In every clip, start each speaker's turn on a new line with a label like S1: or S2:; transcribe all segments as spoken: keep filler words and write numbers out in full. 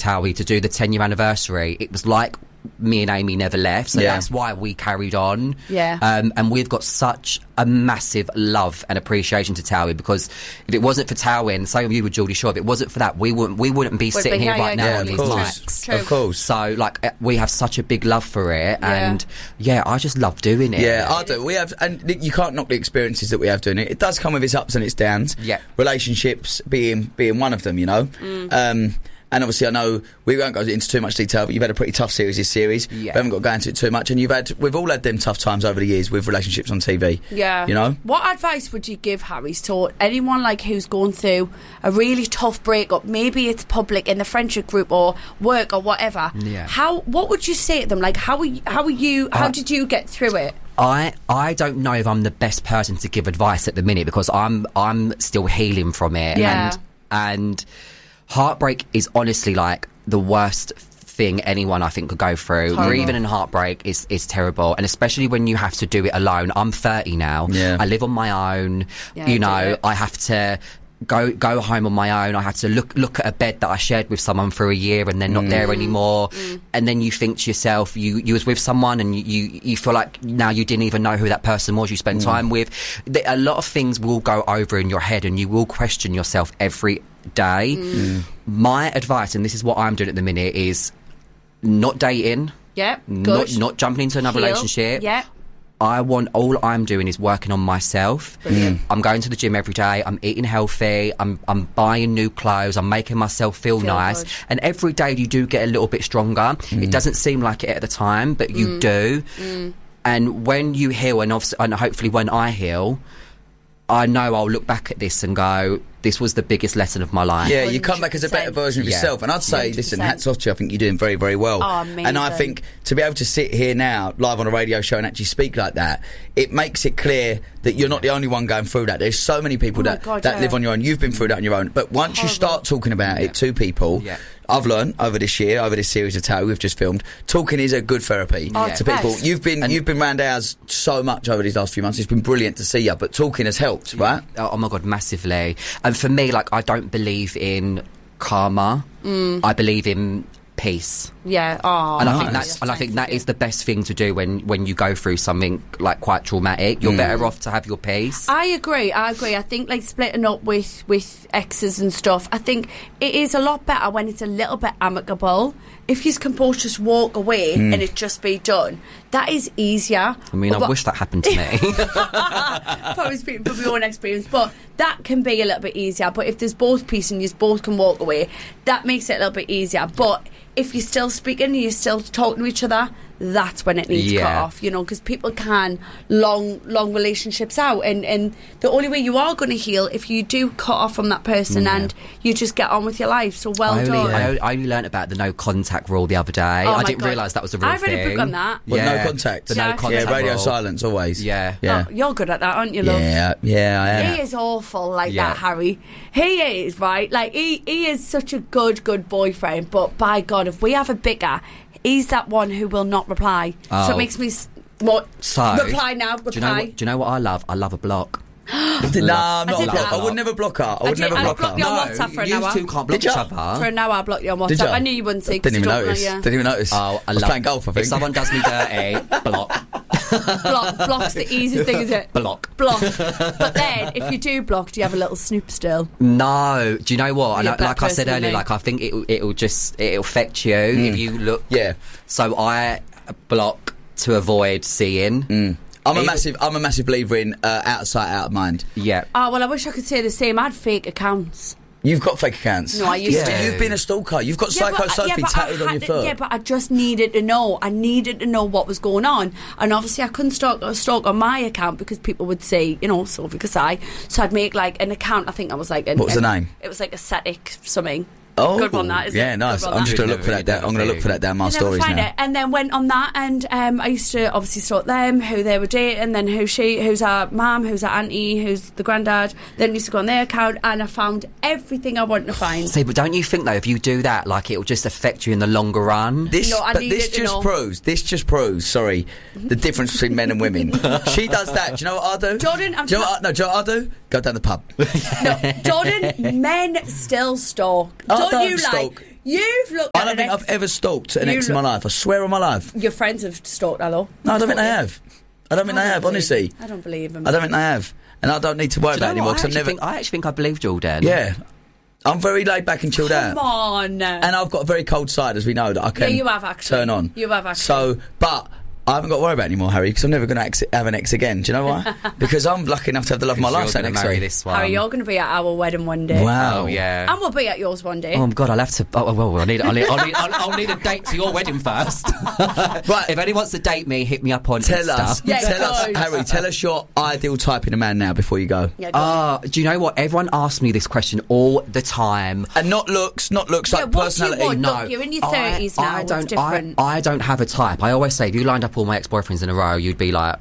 S1: Towie to do the ten year anniversary, it was like me and Amy never left, so
S2: yeah.
S1: that's why we carried on.
S3: Yeah.
S1: Um, and we've got such a massive love and appreciation to Towie, because if it wasn't for Towie, and same with you with Geordie Shore, if it wasn't for that, we wouldn't we wouldn't be
S3: Would
S1: sitting
S3: be,
S1: here
S3: yeah,
S1: right
S3: yeah,
S1: now
S2: yeah,
S1: on
S2: of
S1: these
S2: course.
S1: mics.
S3: True.
S2: Of course.
S1: So, like, we have such a big love for it,
S3: Yeah.
S1: and yeah, I just love doing it.
S2: Yeah, I do. We have, and you can't knock the experiences that we have doing it. It does come with its ups and its downs.
S1: Yeah.
S2: Relationships being being one of them, you know.
S3: Mm.
S2: Um, and obviously, I know we won't go into too much detail, but you've had a pretty tough series this series.
S1: Yeah.
S2: We haven't got to go into it too much, and you've had, we've all had them tough times over the years with relationships on T V.
S3: Yeah.
S2: You know.
S3: What advice would you give, Harry, to anyone like who's going through a really tough breakup? Maybe it's public in the friendship group or work or whatever.
S1: Yeah.
S3: How? What would you say to them? Like, how are you? How are you? How
S1: Uh,
S3: did you get through it?
S1: I I don't know if I'm the best person to give advice at the minute, because I'm I'm still healing from it.
S3: Yeah.
S1: And and heartbreak is honestly like the worst thing anyone I think could go through.
S3: Horrible.
S1: Grieving and heartbreak is is terrible, and especially when you have to do it alone. I'm thirty now.
S2: Yeah.
S1: I live on my own.
S3: Yeah,
S1: you
S3: I
S1: know,
S3: do.
S1: I have to go go home on my own. I had to look look at a bed that I shared with someone for a year and they're not there anymore. And then you think to yourself, you you was with someone and you, you you feel like now you didn't even know who that person was you spent time with. The- a lot of things will go over in your head and you will question yourself every day. My advice, and this is what I'm doing at the minute, is not dating,
S3: Yeah.
S1: not
S3: Good.
S1: not jumping into another
S3: Heal.
S1: relationship.
S3: Yeah.
S1: I want, all I'm doing is working on myself.
S3: Brilliant.
S1: I'm going to the gym every day. I'm eating healthy. I'm I'm buying new clothes. I'm making myself feel,
S3: Feel
S1: nice.
S3: good.
S1: And every day you do get a little bit stronger. It doesn't seem like it at the time, but you do. And when you heal, and, obvi- and hopefully when I heal, I know I'll look back at this and go, this was the biggest lesson of my life.
S2: Yeah, you come back as a better
S3: one hundred percent.
S2: version of
S1: Yeah.
S2: yourself. And I'd say,
S3: one hundred
S2: listen,
S3: percent.
S2: hats off to you. I think you're doing very, very well.
S3: Oh,
S2: and I
S3: amazing.
S2: think to be able to sit here now, live on a radio show, and actually speak like that, it makes it clear that you're not the only one going through that. There's so many people
S3: Oh my
S2: that,
S3: God,
S2: that
S3: yeah.
S2: live on your own. You've been through that on your own. But once you
S3: Horrible.
S2: start talking about
S1: Yeah.
S2: it to people,
S1: Yeah.
S2: I've learned over this year, over this series of Towie we've just filmed, talking is a good therapy
S3: Oh,
S2: to
S3: it's
S2: people.
S3: best.
S2: You've been
S1: And-
S2: you've been round ours so much over these last few months. It's been brilliant to see you, but talking has helped, right?
S1: Oh, oh my God, massively. And for me, like, I don't believe in karma. I believe in peace.
S3: Yeah. Oh.
S1: And I think
S2: nice.
S1: that's and I think that is the best thing to do when when you go through something like quite traumatic. You're better off to have your peace.
S3: I agree. I agree. I think like splitting up with with exes and stuff. I think it is a lot better when it's a little bit amicable. If you can both just walk away and it just be done, that is easier.
S1: I mean, I
S3: But-
S1: wish that happened to me.
S3: Probably speaking from my own experience, but that can be a little bit easier. But if there's both peace and you both can walk away, that makes it a little bit easier. But if you're still speaking and you're still talking to each other, that's when it needs cut
S1: Yeah.
S3: off, you know, because people can long, long relationships out, and, and the only way you are going to heal if you do cut off from that person and you just get on with your life. So well
S1: I only,
S3: done.
S1: I, I only learnt about the no contact rule the other day.
S3: Oh
S1: I
S3: my
S1: didn't
S3: God.
S1: realise that was a real
S3: I read
S1: thing.
S3: a book on that.
S2: What,
S1: Yeah.
S2: no contact?
S1: The
S3: Yeah.
S1: no contact
S2: Yeah, radio
S1: rule.
S2: silence always.
S1: Yeah.
S2: Yeah.
S3: Oh, you're good at that, aren't you, love?
S2: Yeah, yeah, I am.
S3: He is awful like
S1: Yeah.
S3: that, Harry. He is, right? Like, he, he is such a good, good boyfriend, but by God, if we have a bicker, he's that one who will not reply. So
S1: Oh.
S3: it makes me... S- what?
S1: So,
S3: reply now, reply.
S1: Do you know what? Do you know what I love? I love a block.
S2: Nah, I'm not
S3: did
S2: a block.
S3: that.
S2: I would never block her. I would
S3: did-
S2: never
S3: I
S2: block
S3: blocked
S2: her.
S3: you on WhatsApp for an
S1: you
S3: hour.
S1: two can't block
S2: Did
S1: each
S2: ya?
S1: other.
S3: For an hour, I blocked you on
S2: Did
S3: WhatsApp.
S2: ya?
S3: I knew you wouldn't see. 'cause
S2: Didn't
S3: you
S2: even
S3: don't know,
S2: notice.
S3: yeah.
S2: Didn't even notice.
S1: Oh, I,
S2: I was
S1: love
S2: playing golf, I think.
S1: If someone does me dirty, block.
S3: Block, block's the easiest thing, is it?
S1: Block.
S3: Block. But then, if you do block, do you have a little snoop still?
S1: No. Do you know what?
S3: You're
S1: And
S3: a
S1: I,
S3: bad
S1: like I said
S3: person,
S1: earlier,
S3: mate.
S1: like I think it'll, it'll just it'll affect you if you look.
S2: Yeah.
S1: So I block to avoid seeing.
S2: I'm a
S1: Even-
S2: massive, I'm a massive believer in uh, out of sight, out of mind.
S1: Yeah.
S3: Oh, well, I wish I could say the same. I had fake accounts.
S2: You've got fake accounts.
S3: No, I used
S2: yeah.
S3: to.
S2: You've been a stalker. You've got
S3: Yeah,
S2: Psycho
S3: but-
S2: Sophie
S3: yeah, but I
S2: tattooed on
S3: had
S2: your
S3: to-
S2: foot.
S3: Yeah, but I just needed to know. I needed to know what was going on. And obviously I couldn't stalk, stalk on my account because people would say, you know, Sophie Kasai. So I'd make like an account, I think I was like... An,
S2: What was the
S3: an-
S2: name?
S3: It was like Aesthetic something.
S2: Oh,
S3: Good one, that, isn't
S2: yeah,
S3: it?
S2: nice.
S3: Good one,
S2: I'm
S3: that.
S2: just gonna
S1: Never
S2: look for that.
S1: really
S2: Down,
S1: done
S2: I'm gonna
S1: a
S2: look for that down my
S3: I never
S2: stories
S3: find
S2: now.
S3: it. And then went on that, and um, I used to obviously stalk them, who they were dating, then who she, who's our mum, who's our auntie, who's the granddad. Then used to go on their account, and I found everything I wanted to find.
S1: See, but don't you think though, if you do that, like it'll just affect you in the longer run?
S2: This,
S3: No, I
S2: but
S3: needed
S2: this
S3: to
S2: just
S3: know.
S2: proves. This just proves. Sorry, the difference between men and women. She does that. Do you know what I do?
S3: Jordan, I'm
S2: do you know
S3: ta-
S2: what I, no, do you know what I do? Go down the pub.
S3: No, Jordan, men still stalk.
S2: I
S3: Don't,
S2: don't
S3: you
S2: stalk.
S3: like? You've looked
S2: I
S3: at
S2: don't
S3: an
S2: think
S3: ex-
S2: I've ever stalked an
S3: You
S2: ex in my
S3: look-
S2: life. I swear on my life.
S3: Your friends have stalked hello.
S2: No, I don't think they have. I don't think they have,
S3: believe-
S2: honestly.
S3: I don't believe them.
S2: I don't think they have. And I don't need to worry
S1: Do you
S2: about it
S1: know
S2: anymore
S1: what? I,
S2: because I've
S1: actually
S2: never...
S1: think, I actually think I believe Jordan.
S2: Yeah. I'm very laid back and chilled
S3: Come
S2: out.
S3: on.
S2: And I've got a very cold side, as we know, that I can
S3: Yeah, you have actually.
S2: turn on.
S3: You have actually.
S2: So, but... I haven't got to worry about it anymore, Harry, because I'm never going to ex- have an ex again. Do you know why? Because I'm lucky enough to have the love of my life.
S1: You're
S2: sat
S1: going to
S2: next to
S1: marry
S2: me.
S1: this one.
S3: Harry, you're going to be at our wedding one day.
S2: Wow.
S1: Oh, yeah.
S3: And we'll be at yours one day.
S1: Oh, God, I'll have to... Oh, well, I need, I'll, need, I'll, need, I'll, I'll need a date to your wedding first.
S2: Right.
S1: If anyone wants to date me, hit me up on
S2: Tell
S1: Insta.
S2: us,
S3: Yeah,
S2: tell us,
S3: good.
S2: Harry, tell us your ideal type in a man now before you go.
S3: Yeah, go on.
S1: Ah, do you know what? Everyone asks me this question all the time.
S2: And not looks, not looks,
S3: Yeah,
S2: like
S3: what do you
S2: personality.
S3: want?
S1: No,
S3: Look, you're in your
S1: I-
S3: thirties now,
S1: I
S3: it's
S1: don't.
S3: different.
S1: I, I don't have a type. I always say, if you lined up all my ex-boyfriends in a row, you'd be like,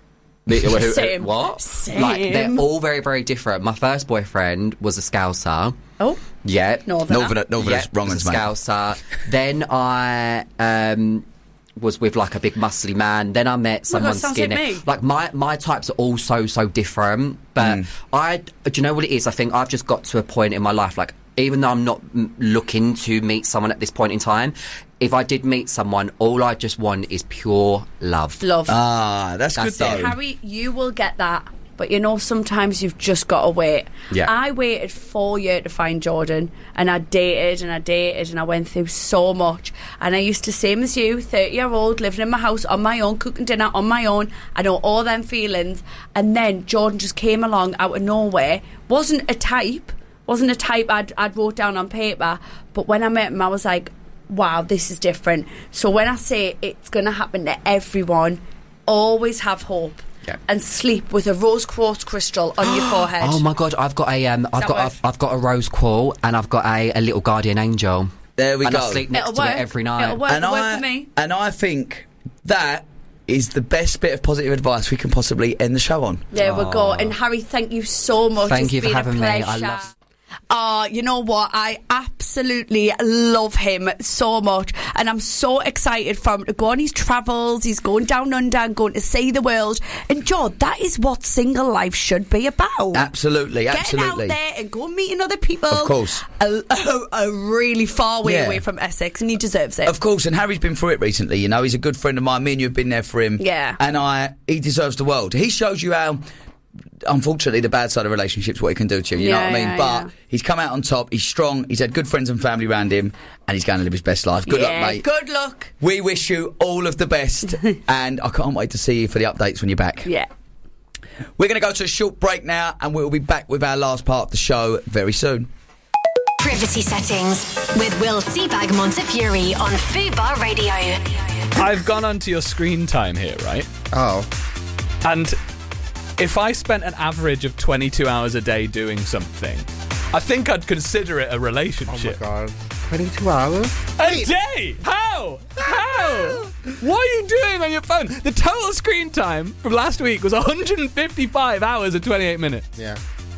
S3: Same.
S1: What?
S3: Same.
S1: Like they're all very, very different. My first boyfriend was a Scouser.
S3: Oh,
S1: Yeah,
S3: Northerner.
S2: Northerner, Northerners,
S1: yeah,
S2: wrong
S1: was
S2: ones,
S1: a
S2: mate.
S1: Scouser. Then I um, was with like a big muscly man. Then I met
S3: Oh my God,
S1: someone
S3: sounds like
S1: skinny.
S3: me.
S1: Like my my types are all so so different. But
S2: Mm.
S1: I, do you know what it is? I think I've just got to a point in my life, like even though I'm not m- looking to meet someone at this point in time, if I did meet someone, all I just want is pure love.
S3: love.
S2: Ah, that's,
S1: That's
S2: good
S1: it.
S2: though.
S3: Harry, you will get that. But you know, sometimes you've just got to wait.
S1: Yeah.
S3: I waited four years to find Jordan, and I dated and I dated and I went through so much. And I used to, same as you, thirty year old, living in my house on my own, cooking dinner on my own. I know all them feelings. And then Jordan just came along out of nowhere. Wasn't a type, wasn't a type I'd, I'd wrote down on paper. But when I met him, I was like, wow, this is different. So when I say it's going to happen to everyone, always have hope.
S1: Yeah.
S3: And sleep with a rose quartz crystal on your forehead.
S1: Oh my God! I've got a um, I've
S3: that
S1: got
S3: work?
S1: I've, I've got a rose quartz and I've got a, a little guardian angel.
S2: There we
S1: and
S2: go.
S1: I sleep next
S3: It'll
S1: to
S3: work.
S1: it every night.
S3: It'll work.
S2: and
S3: It'll
S2: I
S3: work for me.
S2: and I think that is the best bit of positive advice we can possibly end the show on.
S3: There we go. And Harry, thank you so much.
S1: Thank
S3: It's
S1: you for
S3: been a
S1: having me. I
S3: pleasure.
S1: love-
S3: Oh, you know what? I absolutely love him so much. And I'm so excited for him to go on his travels. He's going down under and going to see the world. And, Joe, that is what single life should be about.
S2: Absolutely, absolutely.
S3: Getting out there and going meeting other people.
S2: Of course.
S3: A, a, a really far way
S2: Yeah.
S3: away from Essex, and he deserves it.
S2: Of course, and Harry's been through it recently. You know, he's a good friend of mine. Me and you have been there for him.
S3: Yeah.
S2: And I, he deserves the world. He shows you how, unfortunately, the bad side of relationships, what it can do to you. You know
S3: Yeah,
S2: what I mean?
S3: yeah,
S2: but
S3: yeah.
S2: he's come out on top. He's strong. He's had good friends and family around him, and he's going to live his best life. Good
S3: yeah,
S2: luck, mate.
S3: Good luck.
S2: We wish you all of the best, and I can't wait to see you for the updates when you're back.
S3: Yeah.
S2: We're going to go to a short break now, and we'll be back with our last part of the show very soon.
S4: Privacy settings with Will Seabag Montefiore on Fubar Radio.
S5: I've gone onto your screen time here, right?
S6: Oh.
S5: And if I spent an average of twenty-two hours a day doing something, I think I'd consider it a
S6: Oh my
S5: relationship.
S6: god. twenty-two hours?
S5: A day? How? How? What are you doing on your phone? The total screen time from last week was one hundred fifty-five hours and twenty-eight minutes.
S6: Yeah.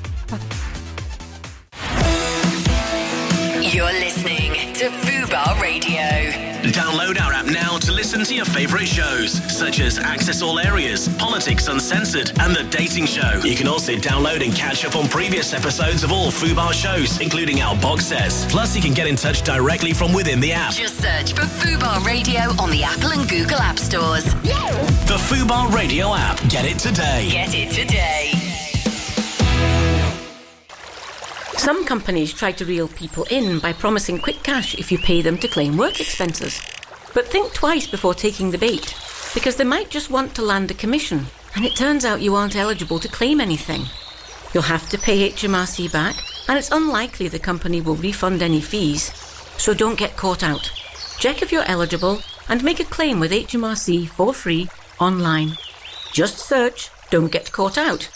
S4: You're listening to Fubar Radio.
S7: Download our app now to listen to your favourite shows, such as Access All Areas, Politics Uncensored, and The Dating Show. You can also download and catch up on previous episodes of all Fubar shows, including our box sets. Plus, you can get in touch directly from within the app.
S4: Just search for Fubar Radio on the Apple and Google App Stores.
S7: The Fubar Radio app. Get it today.
S4: Get it today.
S8: Some companies try to reel people in by promising quick cash if you pay them to claim work expenses. But think twice before taking the bait, because they might just want to land a commission, and it turns out you aren't eligible to claim anything. You'll have to pay H M R C back, and it's unlikely the company will refund any fees. So don't get caught out. Check if you're eligible and make a claim with H M R C for free online. Just search "Don't Get Caught Out."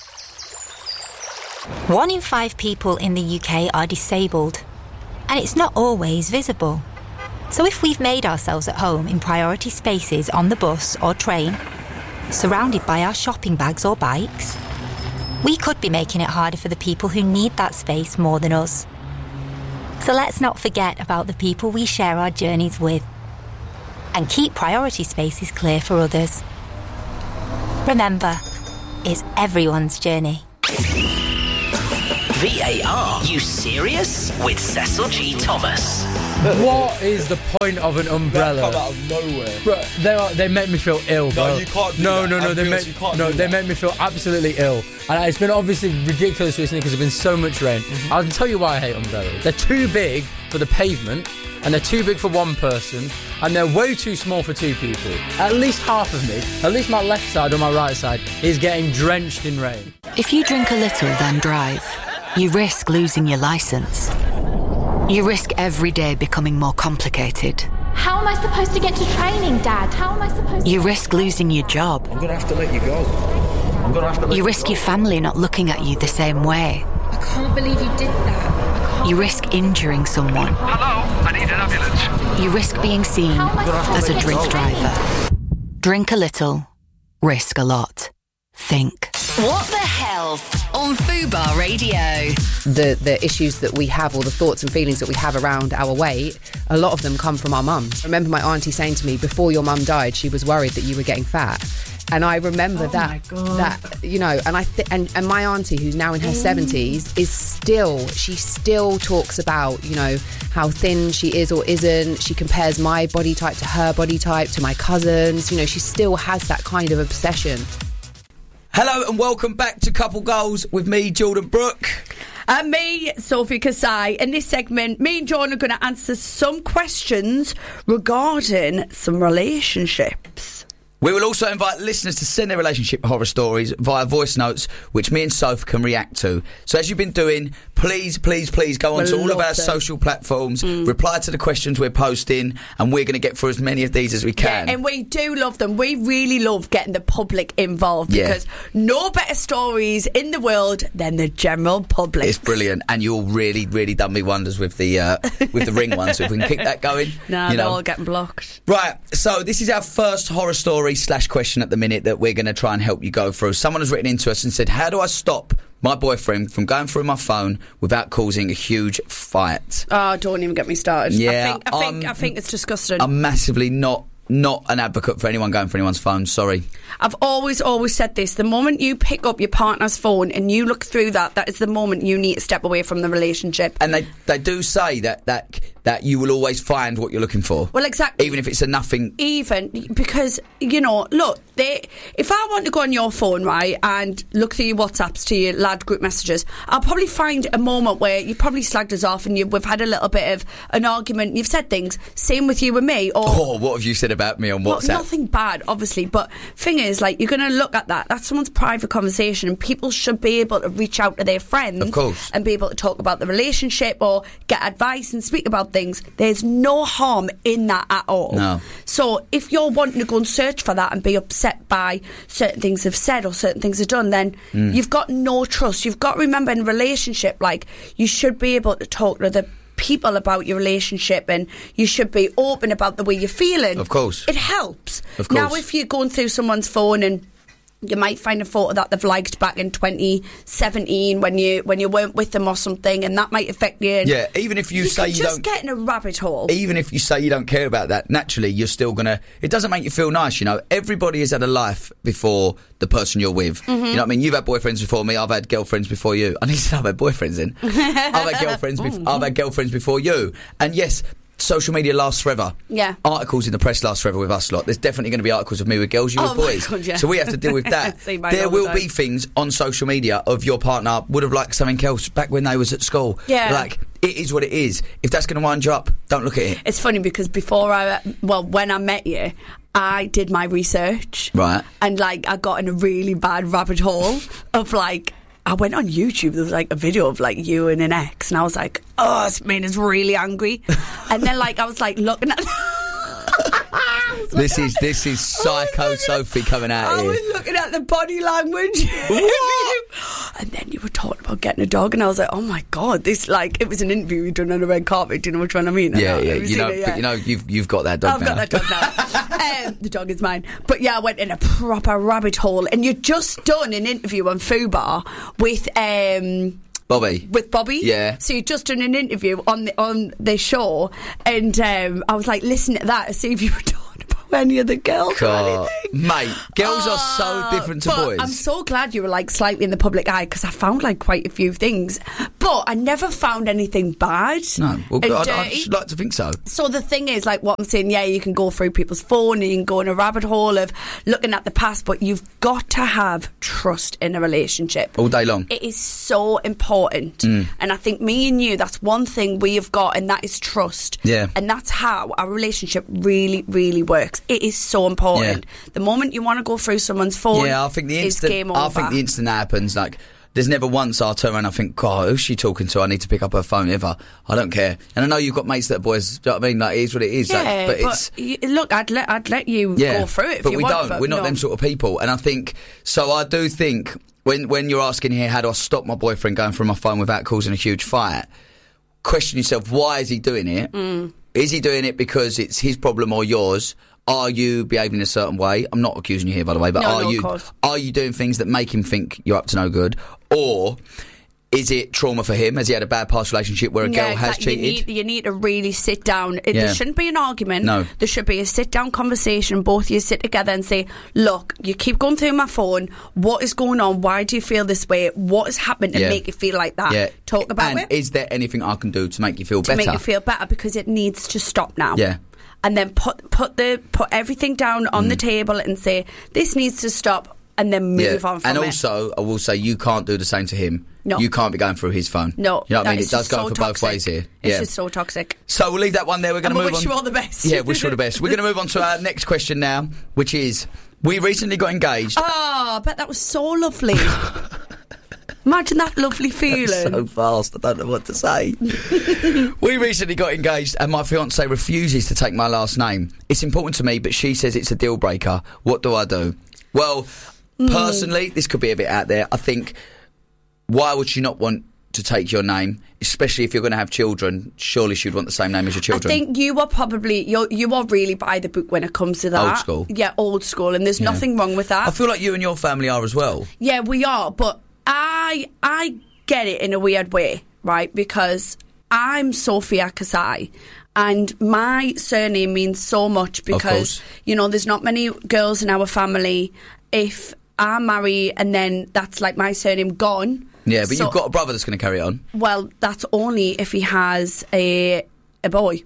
S9: One in five people in the U K are disabled, and it's not always visible. So if we've made ourselves at home in priority spaces on the bus or train, surrounded by our shopping bags or bikes, we could be making it harder for the people who need that space more than us. So let's not forget about the people we share our journeys with, and keep priority spaces clear for others. Remember, it's everyone's journey.
S7: V A R, you serious? With Cecil G. Thomas.
S10: What is the point of an umbrella?
S2: That come out of nowhere.
S10: Bro, they are, they make me feel ill, bro.
S2: No, you can't do
S10: No,
S2: that.
S10: no, no,
S2: I'm
S10: they
S2: serious,
S10: make,
S2: you can't
S10: no,
S2: do
S10: they
S2: that.
S10: make me feel absolutely ill. And it's been obviously ridiculous recently because there's been so much rain.
S2: Mm-hmm.
S10: I'll tell you why I hate umbrellas. They're too big for the pavement, and they're too big for one person, and they're way too small for two people. At least half of me, at least my left side or my right side, is getting drenched in rain.
S11: If you drink a little, then drive, you risk losing your licence. You risk every day becoming more complicated.
S12: How am I supposed to get to training, Dad? How am I supposed to...
S11: You risk losing your job.
S13: I'm gonna have to let you go. I'm gonna have to let
S11: You
S13: you
S11: risk
S13: go.
S11: your family not looking at you the same way.
S12: I can't believe you did that.
S11: You risk injuring someone.
S13: Hello, I need an ambulance.
S11: You risk being seen
S12: How am I supposed
S11: as
S12: to
S11: a
S12: get
S11: drink
S12: to training?
S11: driver. Drink a little, risk a lot. Think.
S4: What the Health on Fubar Radio.
S14: The the issues that we have, or the thoughts and feelings that we have around our weight, a lot of them come from our mums. I remember my auntie saying to me, before your mum died, she was worried that you were getting fat. And I remember
S3: Oh
S14: that,
S3: my God.
S14: that you know, and I th- and, and my auntie, who's now in her seventies, is still, she still talks about, you know, how thin she is or isn't. She compares my body type to her body type, to my cousins. You know, she still has that kind of obsession.
S2: Hello and welcome back to Couple Goals with me, Jordan Brooke.
S3: And me, Sophie Kasai. In this segment, me and John are going to answer some questions regarding some relationships.
S2: We will also invite listeners to send their relationship horror stories via voice notes, which me and Soph can react to. So as you've been doing, please, please, please go on
S3: We
S2: to all of
S3: love
S2: our
S3: them.
S2: social platforms, reply to the questions we're posting, and we're going to get through as many of these as we can.
S3: Yeah, and we do love them. We really love getting the public involved
S2: Yeah.
S3: because no better stories in the world than the general public.
S2: It's brilliant, and you'll really, really done me wonders with the uh, with the ring one. So if we can keep that going,
S3: Nah,
S2: you
S3: they're
S2: know.
S3: all getting blocked.
S2: Right, so this is our first horror story slash question at the minute that we're going to try and help you go through. Someone has written into us and said, how do I stop my boyfriend from going through my phone without causing a huge fight?
S3: Oh, don't even get me started.
S2: Yeah,
S3: I think, I think,
S2: um,
S3: I think it's disgusting.
S2: I'm massively not not an advocate for anyone going for anyone's phone, sorry.
S3: I've always, always said this. The moment you pick up your partner's phone and you look through that, that is the moment you need to step away from the relationship.
S2: And they, they do say that, that that you will always find what you're looking for.
S3: Well, exactly.
S2: Even if it's a nothing.
S3: Even because, you know, look, they, if I want to go on your phone, right, and look through your WhatsApps to your lad group messages, I'll probably find a moment where you probably slagged us off and you, we've had a little bit of an argument. You've said things. Same with you and me. Or,
S2: Oh, what have you said about me on WhatsApp?
S3: Well, nothing bad, obviously, but thing is, like, you're going to look at that. That's someone's private conversation, and people should be able to reach out to their friends,
S2: Of course.
S3: and be able to talk about the relationship or get advice and speak about things. There's no harm in that at all.
S2: No.
S3: So if you're wanting to go and search for that and be upset by certain things they've said or certain things they've done, then
S2: Mm.
S3: you've got no trust. You've got to remember, in a relationship, like, you should be able to talk to the people about your relationship, and you should be open about the way you're feeling.
S2: Of course.
S3: It helps.
S2: Of
S3: Now,
S2: course.
S3: if you're going through someone's phone and you might find a photo that they've liked back in twenty seventeen when you when you weren't with them or something, and that might affect you. And
S2: Yeah, even if you, say
S3: can
S2: you
S3: just
S2: don't...
S3: get in a rabbit hole.
S2: Even if you say you don't care about that, naturally you're still gonna. It doesn't make you feel nice, you know. Everybody has had a life before the person you're with.
S3: Mhm.
S2: You know what I mean? You've had boyfriends before me. I've had girlfriends before you. I need to say I've had boyfriends in. I've had girlfriends. Bef- I've had girlfriends before you. And yes, social media lasts forever.
S3: Yeah.
S2: Articles in the press last forever with us lot. There's definitely going to be articles of me with girls, you
S3: Oh
S2: with
S3: my
S2: boys.
S3: God, yeah.
S2: So we have to deal with that.
S3: See mine
S2: There
S3: all the
S2: will
S3: time.
S2: be things on social media of your partner would have liked something else back when they was at school.
S3: Yeah.
S2: Like, it is what it is. If that's going to wind you up, don't look at it.
S3: It's funny because before I, well, when I met you, I did my research.
S2: Right.
S3: And, like, I got in a really bad rabbit hole of, like, I went on YouTube, there was, like, a video of, like, you and an ex, and I was like, oh, this man is really angry. And then, like, I was, like, looking at...
S2: This is this is Psycho Sophie coming out
S3: I
S2: here.
S3: was looking at the body language. And then you were talking about getting a dog, and I was like, oh my God, this, like, it was an interview you'd done on a red carpet. Do you know which one I mean?
S2: Yeah,
S3: I know.
S2: yeah.
S3: Have
S2: You
S3: seen
S2: know,
S3: it?
S2: but you know, you've you've got that dog
S3: I've
S2: now.
S3: got that dog now. um, the dog is mine. But yeah, I went in a proper rabbit hole, and you'd just done an interview on Fubar with um
S2: Bobby.
S3: with Bobby.
S2: Yeah.
S3: So you'd just done an interview on the on the show, and um, I was like, listen to that to see if you were talking about any of the girls or
S2: God.
S3: anything.
S2: Mate, girls are so different to
S3: But
S2: boys.
S3: I'm so glad you were, like, slightly in the public eye, because I found, like, quite a few things. But But I never found anything bad.
S2: No, well,
S3: and
S2: I'd,
S3: dirty.
S2: I'd like to think so.
S3: So the thing is, like what I'm saying, yeah, you can go through people's phone and you can go in a rabbit hole of looking at the past, but you've got to have trust in a relationship.
S2: All day long.
S3: It is so important.
S2: Mm.
S3: And I think me and you, that's one thing we have got, and that is trust.
S2: Yeah.
S3: And that's how our relationship really, really works. It is so important.
S2: Yeah.
S3: The moment you want to go through someone's phone,
S2: Yeah, I think the
S3: is
S2: instant.
S3: game over.
S2: I think the instant that happens, like. There's never once I'll turn around and think, God, who's she talking to? I need to pick up her phone ever. I don't care. And I know you've got mates that are boys, do you know what I mean? Like, it is what it is.
S3: Yeah,
S2: like, but,
S3: but
S2: it's.
S3: y- look, I'd let I'd let you
S2: Yeah,
S3: go through it if
S2: but
S3: you
S2: we
S3: want.
S2: don't.
S3: but
S2: We're not
S3: no.
S2: them sort of people. And I think, so I do think, when, when you're asking here, how do I stop my boyfriend going through my phone without causing a huge fight? Question yourself, why is he doing it?
S3: Mm.
S2: Is he doing it because it's his problem or yours? Are you behaving a certain way? I'm not accusing you here, by the way, but
S3: No,
S2: are
S3: no, of
S2: you
S3: course.
S2: are you doing things that make him think you're up to no good? Or is it trauma for him? Has he had a bad past relationship where a
S3: Yeah,
S2: girl has
S3: exactly.
S2: cheated?
S3: You need, you need to really sit down. It-
S2: Yeah.
S3: There shouldn't be an argument.
S2: No.
S3: There should be a sit-down conversation. Both of you sit together and say, look, you keep going through my phone. What is going on? Why do you feel this way? What has happened to
S2: Yeah.
S3: make you feel like that?
S2: Yeah.
S3: Talk about
S2: and
S3: it.
S2: is there anything I can do to make you feel
S3: To
S2: better?
S3: make you feel better, because it needs to stop now.
S2: Yeah.
S3: And then put put the put everything down on the table and say, this needs to stop, and then move
S2: Mm. Yeah.
S3: on from
S2: and
S3: it.
S2: also, I will say, you can't do the same to him.
S3: No.
S2: You can't be going through his phone.
S3: No.
S2: You know what I
S3: that
S2: mean?
S3: is
S2: It does
S3: just
S2: go
S3: so
S2: for
S3: toxic.
S2: both ways here.
S3: It's
S2: yeah.
S3: just so toxic.
S2: So we'll leave that one there. We're going
S3: And
S2: to
S3: we
S2: move
S3: wish
S2: on.
S3: you all the best.
S2: Yeah, wish you all the best. We're going to move on to our next question now, which is, we recently got engaged.
S3: Oh, I bet that was so lovely. Imagine that lovely feeling.
S2: So fast, I don't know what to say. We recently got engaged and my fiancée refuses to take my last name. It's important to me, but she says it's a deal breaker. What do I do? Well,
S3: Mm.
S2: personally, this could be a bit out there. I think, why would she not want to take your name? Especially if you're going to have children, surely she'd want the same name as your children.
S3: I think you are probably you're, you are really by the book when it comes to that.
S2: Old school.
S3: Yeah, old school, and there's
S2: Yeah.
S3: nothing wrong with that.
S2: I feel like you and your family are as well.
S3: Yeah, we are, but I I get it in a weird way, right? Because I'm Sophia Kasai, and my surname means so much because,
S2: course.
S3: you know, there's not many girls in our family. If I marry and then that's like my surname gone.
S2: Yeah, but
S3: So-
S2: you've got a brother that's going to carry it on.
S3: Well, that's only if he has a a boy.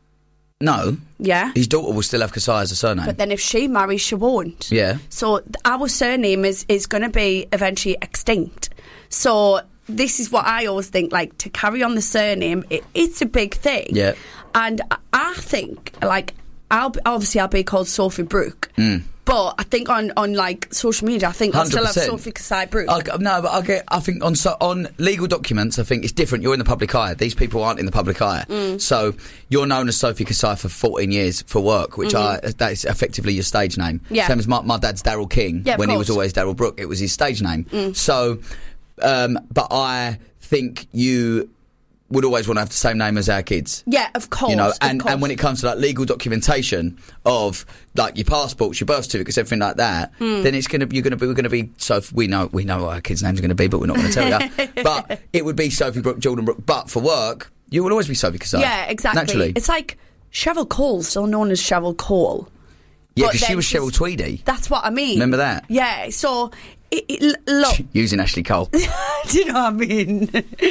S2: No.
S3: Yeah.
S2: His daughter will still have Kasai as a surname.
S3: But then if she marries, she won't.
S2: Yeah.
S3: So th- our surname is, is going to be eventually extinct. So this is what I always think, like, to carry on the surname, it, it's a big thing.
S2: Yeah.
S3: And I, I think, like, I'll be, obviously I'll be called Sophie Brooke.
S2: Mm.
S3: But I think on, on like social media, I think I'll still have
S2: one hundred percent.
S3: Sophie Kasai Brooke.
S2: I, no, but I get. I think on so, on legal documents, I think it's different. You're in the public eye. These people aren't in the public eye.
S3: Mm.
S2: So you're known as Sophie Kasai for fourteen years for work, which
S3: Mhm.
S2: I that is effectively your stage name.
S3: Yeah.
S2: Same as my, my dad's Daryl King.
S3: Yeah, of
S2: when he was
S3: course.
S2: always Daryl Brooke, it was his stage name.
S3: Mm.
S2: So, um, but I think you would always want to have the same name as our kids.
S3: Yeah, of course.
S2: You know,
S3: of
S2: and,
S3: course.
S2: and when it comes to like legal documentation of like your passports, your birth certificates, everything like that,
S3: Hmm.
S2: then it's gonna you're gonna be we're gonna be so we know we know what our kids' names are gonna be, but we're not gonna tell you. But it would be Sophie Brooke, Jordan Brooke. But for work, you will always be Sophie Kasai.
S3: Yeah, exactly.
S2: Naturally,
S3: It's like Cheryl Cole, still known as Cheryl Cole.
S2: yeah,
S3: but
S2: because she
S3: then
S2: was
S3: she's-
S2: Cheryl Tweedy.
S3: That's what I mean.
S2: Remember that?
S3: Yeah, so, it, it, l- look,
S2: Using Ashley Cole.
S3: do you know what I mean?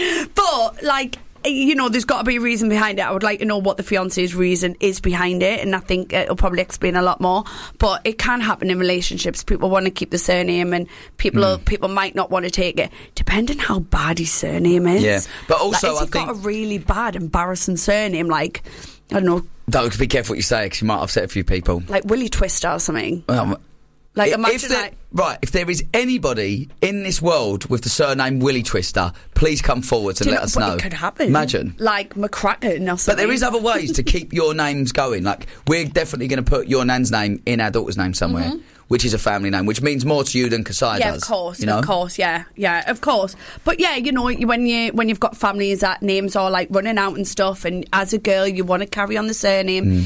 S3: But, like, you know, there's got to be a reason behind it. I would like to know what the fiance's reason is behind it, and I think it'll probably explain a lot more. But it can happen in relationships. People want to keep the surname, and people
S2: Mm.
S3: people might not want to take it, depending how bad his surname is.
S2: Yeah, but also
S3: like, has
S2: I
S3: he got
S2: think-
S3: a really bad, embarrassing surname, like, I don't know,
S2: Though, be careful what you say, because you might upset a few people.
S3: like Willie Twister or something.
S2: Um,
S3: Like,
S2: if
S3: imagine,
S2: there,
S3: like...
S2: right, if there is anybody in this world with the surname Willie Twister, please come forwards and
S3: Do you
S2: let
S3: know-
S2: us
S3: but
S2: know.
S3: it could happen.
S2: Imagine.
S3: Like McCracken or something.
S2: But there is other ways to keep your names going. Like, we're definitely going to put your nan's name in our daughter's name somewhere,
S3: Mhm.
S2: which is a family name, which means more to you than Kasai
S3: Yeah,
S2: does.
S3: of course,
S2: you know?
S3: of course, yeah, yeah, of course. But yeah, you know, you- when you when you've got families that names are like running out and stuff, and as a girl you want to carry on the surname.
S2: Mm.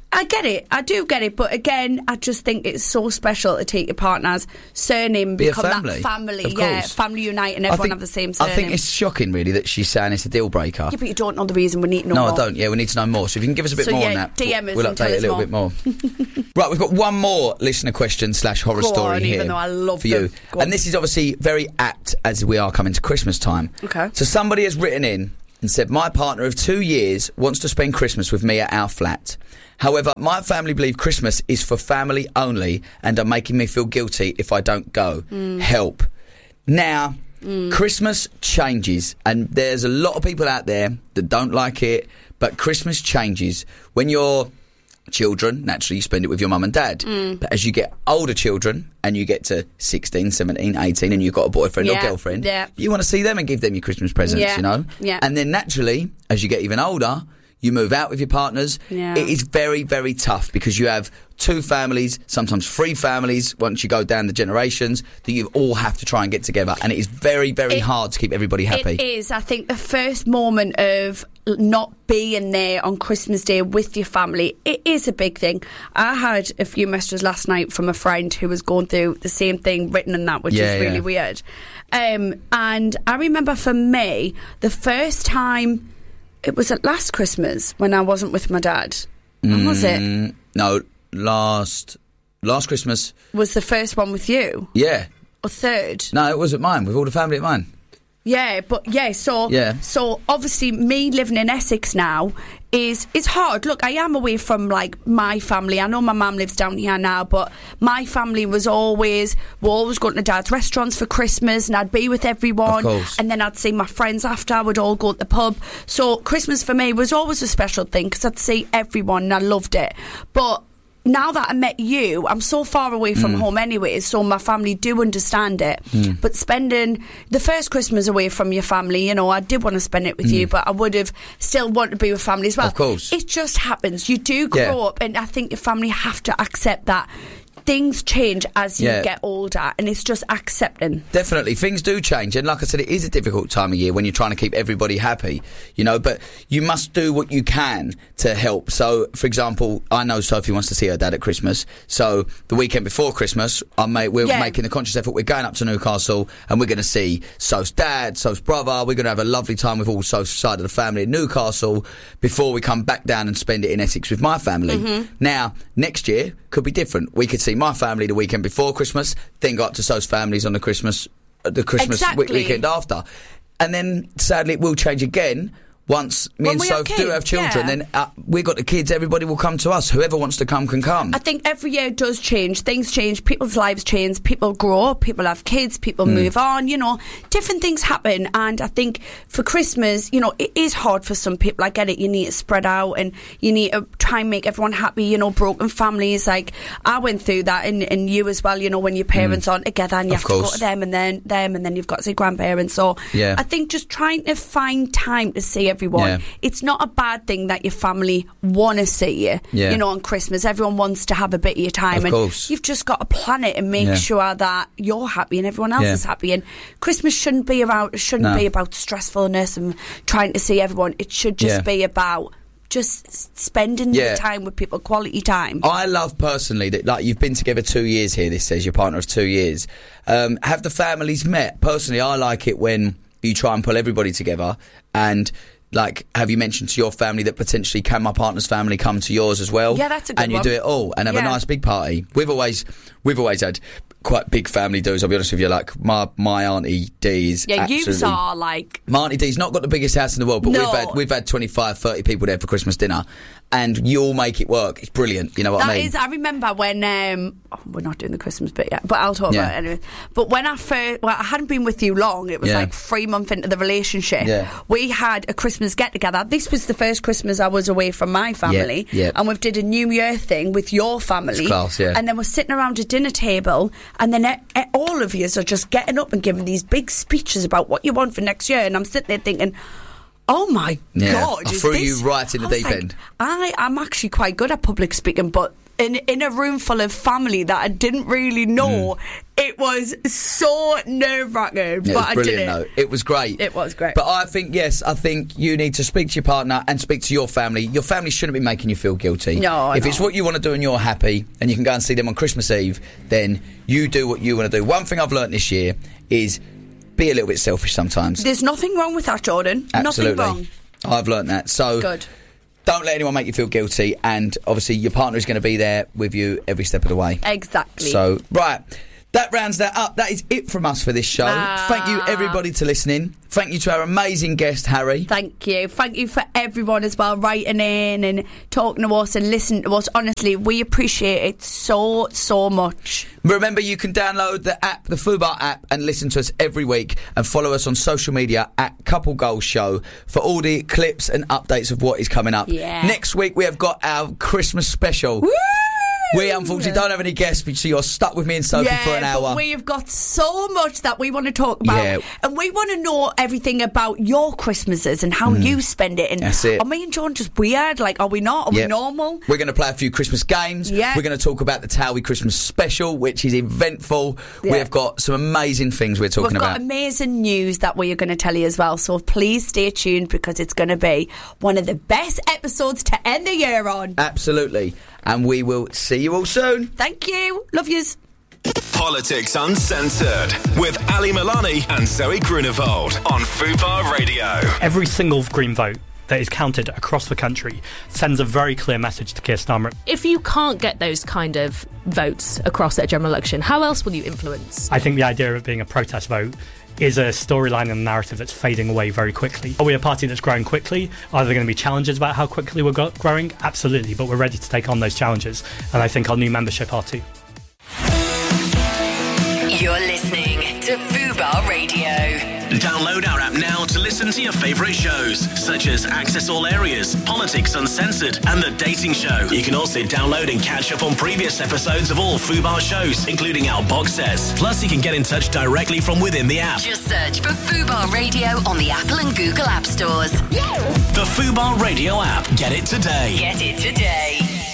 S3: I get it. I do get it. But again, I just think it's so special to take your partner's surname,
S2: Be a
S3: become
S2: family.
S3: that family.
S2: Of
S3: Yeah,
S2: course.
S3: family unite and
S2: I
S3: everyone
S2: think-
S3: have the same surname.
S2: I think it's shocking, really, that she's saying it's a deal breaker.
S3: Yeah, but you don't know the reason. We need to know
S2: No,
S3: more.
S2: I don't. Yeah, we need to know more. So if you can give us a bit
S3: So,
S2: more
S3: yeah,
S2: on that,
S3: D M us
S2: we'll
S3: and tell
S2: update it a
S3: us
S2: little
S3: more.
S2: bit more. Right, we've got one more listener question slash horror
S3: Go
S2: story
S3: on,
S2: here
S3: even though I love
S2: for you.
S3: them. Go on.
S2: And this is obviously very apt as we are coming to Christmas time.
S3: Okay.
S2: So somebody has written in and said, my partner of two years wants to spend Christmas with me at our flat. However, my family believe Christmas is for family only and are making me feel guilty if I don't go.
S3: Mm.
S2: Help. Now, Christmas changes, and there's a lot of people out there that don't like it, but Christmas changes. When you're children, naturally you spend it with your mum and dad.
S3: Mm.
S2: But as you get older children and you get to sixteen, seventeen, eighteen and you've got a boyfriend
S3: Yeah,
S2: or girlfriend,
S3: yeah.
S2: you want to see them and give them your Christmas presents,
S3: Yeah,
S2: you know?
S3: yeah.
S2: And then naturally, as you get even older, you move out with your partners.
S3: Yeah.
S2: It is very, very tough because you have two families, sometimes three families, once you go down the generations, that you all have to try and get together. And it is very, very
S3: It-
S2: hard to keep everybody happy.
S3: It is. I think the first moment of not being there on Christmas Day with your family, it is a big thing. I had a few messages last night from a friend who was going through the same thing written in that, which
S2: Yeah,
S3: is really
S2: yeah.
S3: weird. Um, and I remember for me, the first time, it was at last Christmas when I wasn't with my dad. When was it?
S2: Mm, No, last last Christmas.
S3: Was the first one with you?
S2: Yeah.
S3: Or third?
S2: No, it was at mine, with all the family at mine.
S3: Yeah, but yeah, so
S2: Yeah.
S3: so obviously me living in Essex now is it's hard. Look, I am away from like my family. I know my mum lives down here now, but my family was always we're always going to dad's restaurants for Christmas, and I'd be with everyone.
S2: Of course.
S3: And then I'd see my friends after. I would all go to the pub. So Christmas for me was always a special thing because I'd see everyone and I loved it. But now that I met you, I'm so far away from
S2: Mm.
S3: home anyways, so my family do understand it.
S2: Mm.
S3: But spending the first Christmas away from your family, you know, I did want to spend it with
S2: Mm.
S3: you, but I would have still wanted to be with family as well.
S2: Of course.
S3: It just happens. You do grow
S2: Yeah.
S3: up, and I think your family have to accept that things change as you
S2: Yeah.
S3: get older, and it's just accepting.
S2: Definitely, things do change, and like I said, it is a difficult time of year when you're trying to keep everybody happy, you know. But you must do what you can to help. So, for example, I know Sophie wants to see her dad at Christmas. So the weekend before Christmas, I may, we're
S3: Yeah.
S2: making the conscious effort. We're going up to Newcastle, and we're going to see Soph's dad, Soph's brother. We're going to have a lovely time with all Soph's side of the family in Newcastle before we come back down and spend it in Essex with my family.
S3: Mhm.
S2: Now, next year could be different. We could see my family the weekend before Christmas, then go up to So's families on the Christmas uh, the Christmas
S3: Exactly.
S2: week- weekend after. And then, sadly, it will change again once me
S3: When
S2: and
S3: we have
S2: Soph do have
S3: kids,
S2: children.
S3: yeah.
S2: Then uh, we've got the kids, everybody will come to us. Whoever wants to come can come.
S3: I think every year does change. Things change. People's lives change. People grow up. People have kids. People
S2: Mm.
S3: move on. You know, different things happen. And I think for Christmas, you know, it is hard for some people. I get it. You need to spread out and you need to try and make everyone happy. You know, broken families. Like I went through that, and, and you as well. You know, when your parents
S2: Mm.
S3: aren't together and you
S2: Of
S3: have to go
S2: course.
S3: to them and then them and then you've got to see grandparents. So
S2: Yeah.
S3: I think just trying to find time to see everyone.
S2: Yeah.
S3: It's not a bad thing that your family want to see you.
S2: Yeah.
S3: You know, on Christmas, everyone wants to have a bit of your time,
S2: Of
S3: and
S2: course.
S3: you've just got to plan it and make
S2: Yeah.
S3: sure that you're happy and everyone else
S2: Yeah.
S3: is happy. And Christmas shouldn't be about shouldn't
S2: No.
S3: be about stressfulness and trying to see everyone. It should just
S2: Yeah.
S3: be about just s- spending
S2: Yeah.
S3: the time with people, quality time.
S2: I love personally that, like, you've been together two years here. This says your partner of two years. Um, have the families met? Personally, I like it when you try and pull everybody together. And like, have you mentioned to your family that potentially can my partner's family come to yours as well?
S3: Yeah, that's a good
S2: And you
S3: one.
S2: do it all and have
S3: Yeah.
S2: a nice big party. We've always, we've always had quite big family do's. I'll be honest with you. Like my my auntie Dee is
S3: Yeah, you
S2: absolutely.
S3: are like
S2: My Auntie Dee's not got the biggest house in the world, but
S3: No.
S2: we've had we've had twenty-five, thirty people there for Christmas dinner, and you all make it work. It's brilliant. You know what
S3: That
S2: I mean?
S3: is, I remember when um, oh, we're not doing the Christmas bit yet, but I'll talk
S2: Yeah.
S3: about it anyway. But when I first, well, I hadn't been with you long. It was
S2: Yeah.
S3: like three months into the relationship.
S2: Yeah.
S3: We had a Christmas get together. This was the first Christmas I was away from my family,
S2: Yeah, yeah.
S3: and we did a New Year thing with your family.
S2: It's class, yeah.
S3: And then we're sitting around a dinner table, and then e- e- all of you are just getting up and giving these big speeches about what you want for next year, and I'm sitting there thinking, oh my
S2: Yeah,
S3: God,
S2: I
S3: is
S2: threw
S3: this...
S2: you right in the
S3: I was
S2: deep
S3: like,
S2: end.
S3: I, I'm actually quite good at public speaking, but in in a room full of family that I didn't really know, It was so nerve-wracking,
S2: It
S3: but
S2: was
S3: I
S2: brilliant,
S3: did it.
S2: though. It was great.
S3: It was great.
S2: But I think, yes, I think you need to speak to your partner and speak to your family. Your family shouldn't be making you feel guilty.
S3: No,
S2: If
S3: no.
S2: it's what you want to do and you're happy and you can go and see them on Christmas Eve, then you do what you want to do. One thing I've learnt this year is be a little bit selfish sometimes.
S3: There's nothing wrong with that, Jordan.
S2: Absolutely.
S3: Nothing wrong.
S2: I've learnt that. So
S3: Good.
S2: don't let anyone make you feel guilty, and obviously your partner is going to be there with you every step of the way.
S3: Exactly.
S2: So, right. That rounds that up. That is it from us for this show.
S3: Ah.
S2: Thank you, everybody, to listening. Thank you to our amazing guest, Harry.
S3: Thank you. Thank you for everyone as well, writing in and talking to us and listening to us. Honestly, we appreciate it so, so much.
S2: Remember, you can download the app, the Fubar app, and listen to us every week, and follow us on social media at Couple Goals Show for all the clips and updates of what is coming up.
S3: Yeah.
S2: Next week, we have got our Christmas special.
S3: Woo!
S2: We unfortunately don't have any guests, so you're stuck with me and Sophie
S3: yeah,
S2: for an hour.
S3: But we have got so much that we want to talk about.
S2: Yeah.
S3: And we want to know everything about your Christmases and how you spend it. And
S2: That's it.
S3: Are me and John just weird? Like, are we not? Are
S2: Yep.
S3: we normal?
S2: We're going to play a few Christmas games.
S3: Yeah.
S2: We're going to talk about the Towie Christmas special, which is eventful.
S3: Yeah.
S2: We have got some amazing things we're talking
S3: We've got
S2: about.
S3: amazing news that we are going to tell you as well. So please stay tuned, because it's going to be one of the best episodes to end the year on.
S2: Absolutely. And we will see you all soon.
S3: Thank you. Love yous.
S7: Politics Uncensored with Ali Milani and Zoe Grunewald on Fubar Radio.
S15: Every single Green vote that is counted across the country sends a very clear message to Keir Starmer.
S16: If you can't get those kind of votes across at a general election, how else will you influence?
S15: I think the idea of it being a protest vote is a storyline and a narrative that's fading away very quickly. Are we a party that's growing quickly? Are there going to be challenges about how quickly we're go- growing? Absolutely, but we're ready to take on those challenges, and I think our new membership are too.
S4: You're listening to Fubar Radio.
S7: Download our app now to listen to your favourite shows, such as Access All Areas, Politics Uncensored, and The Dating Show. You can also download and catch up on previous episodes of all Fubar shows, including our box sets. Plus, you can get in touch directly from within the app.
S4: Just search for Fubar Radio on the Apple and Google App Stores.
S7: The Fubar Radio app. Get it today.
S4: Get it today.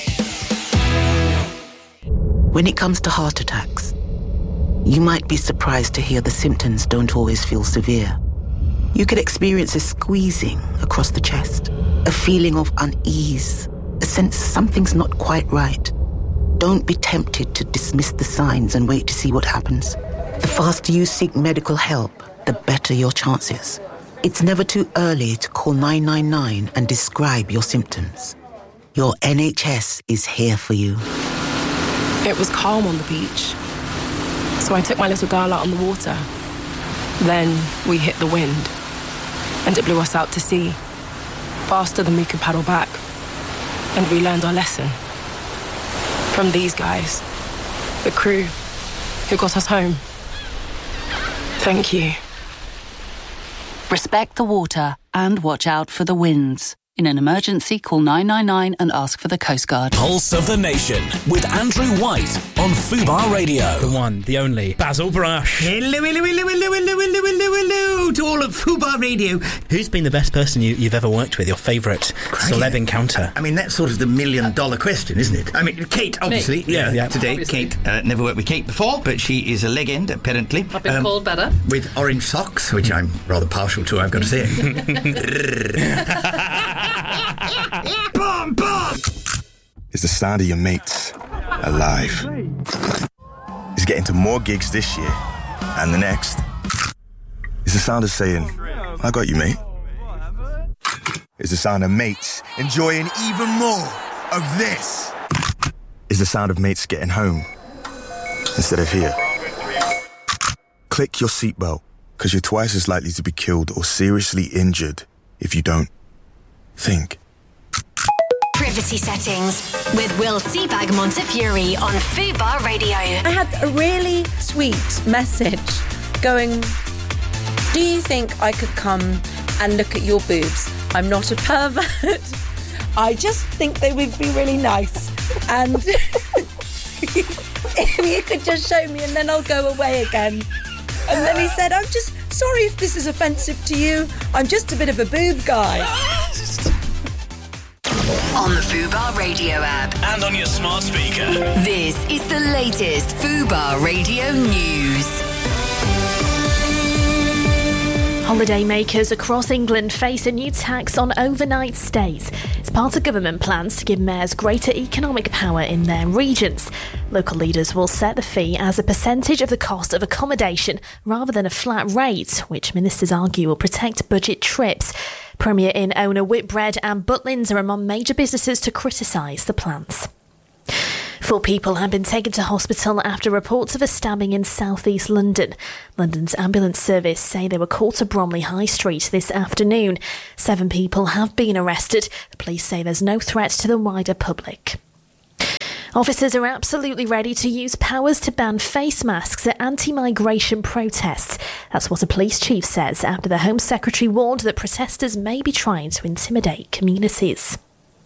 S17: When it comes to heart attacks, you might be surprised to hear the symptoms don't always feel severe. You could experience a squeezing across the chest, a feeling of unease, a sense something's not quite right. Don't be tempted to dismiss the signs and wait to see what happens. The faster you seek medical help, the better your chances. It's never too early to call nine nine nine and describe your symptoms. Your N H S is here for you.
S18: It was calm on the beach, so I took my little girl out on the water. Then we hit the wind, and it blew us out to sea, faster than we could paddle back. And we learned our lesson. From these guys, the crew, who got us home. Thank you.
S19: Respect the water and watch out for the winds. In an emergency, call nine nine nine and ask for the Coast Guard.
S7: Pulse of the Nation with Andrew White on Fubar Radio.
S20: The one, the only, Basil Brush.
S21: Hello, hello, hello, hello, hello, hello, hello, hello to all of Fubar Radio. Who's been the best person you, you've ever worked with? Your favourite celeb encounter? I mean, that's sort of the million dollar question, isn't it? I mean, Kate, obviously.
S20: Me. Yeah, yeah.
S21: Today,
S20: Obviously.
S21: Kate, uh, never worked with Kate before, but she is a legend, apparently.
S22: I've been um, called better.
S21: With orange socks, which I'm rather partial to, I've got to say.
S23: Bomb, bomb! Is the sound of your mates alive? Is getting to more gigs this year and the next? Is the sound of saying, I got you, mate? Is the sound of mates enjoying even more of this? Is the sound of mates getting home instead of here? Click your seatbelt, because you're twice as likely to be killed or seriously injured if you don't. Think.
S4: Privacy settings with Will Seabag Montefiore on Fubar Radio.
S24: I had a really sweet message going, do you think I could come and look at your boobs? I'm not a pervert. I just think they would be really nice. And if you could just show me and then I'll go away again. And then he said, I'm just sorry if this is offensive to you. I'm just a bit of a boob guy.
S4: On the Fubar Radio app.
S7: And on your smart speaker.
S4: This is the latest Fubar Radio news.
S16: Holidaymakers across England face a new tax on overnight stays. It's part of government plans to give mayors greater economic power in their regions. Local leaders will set the fee as a percentage of the cost of accommodation rather than a flat rate, which ministers argue will protect budget trips. Premier Inn owner Whitbread and Butlins are among major businesses to criticise the plans. Four people have been taken to hospital after reports of a stabbing in south-east London. London's ambulance service say they were called to Bromley High Street this afternoon. Seven people have been arrested. The police say there's no threat to the wider public. Officers are absolutely ready to use powers to ban face masks at anti-migration protests. That's what a police chief says after the Home Secretary warned that protesters may be trying to intimidate communities.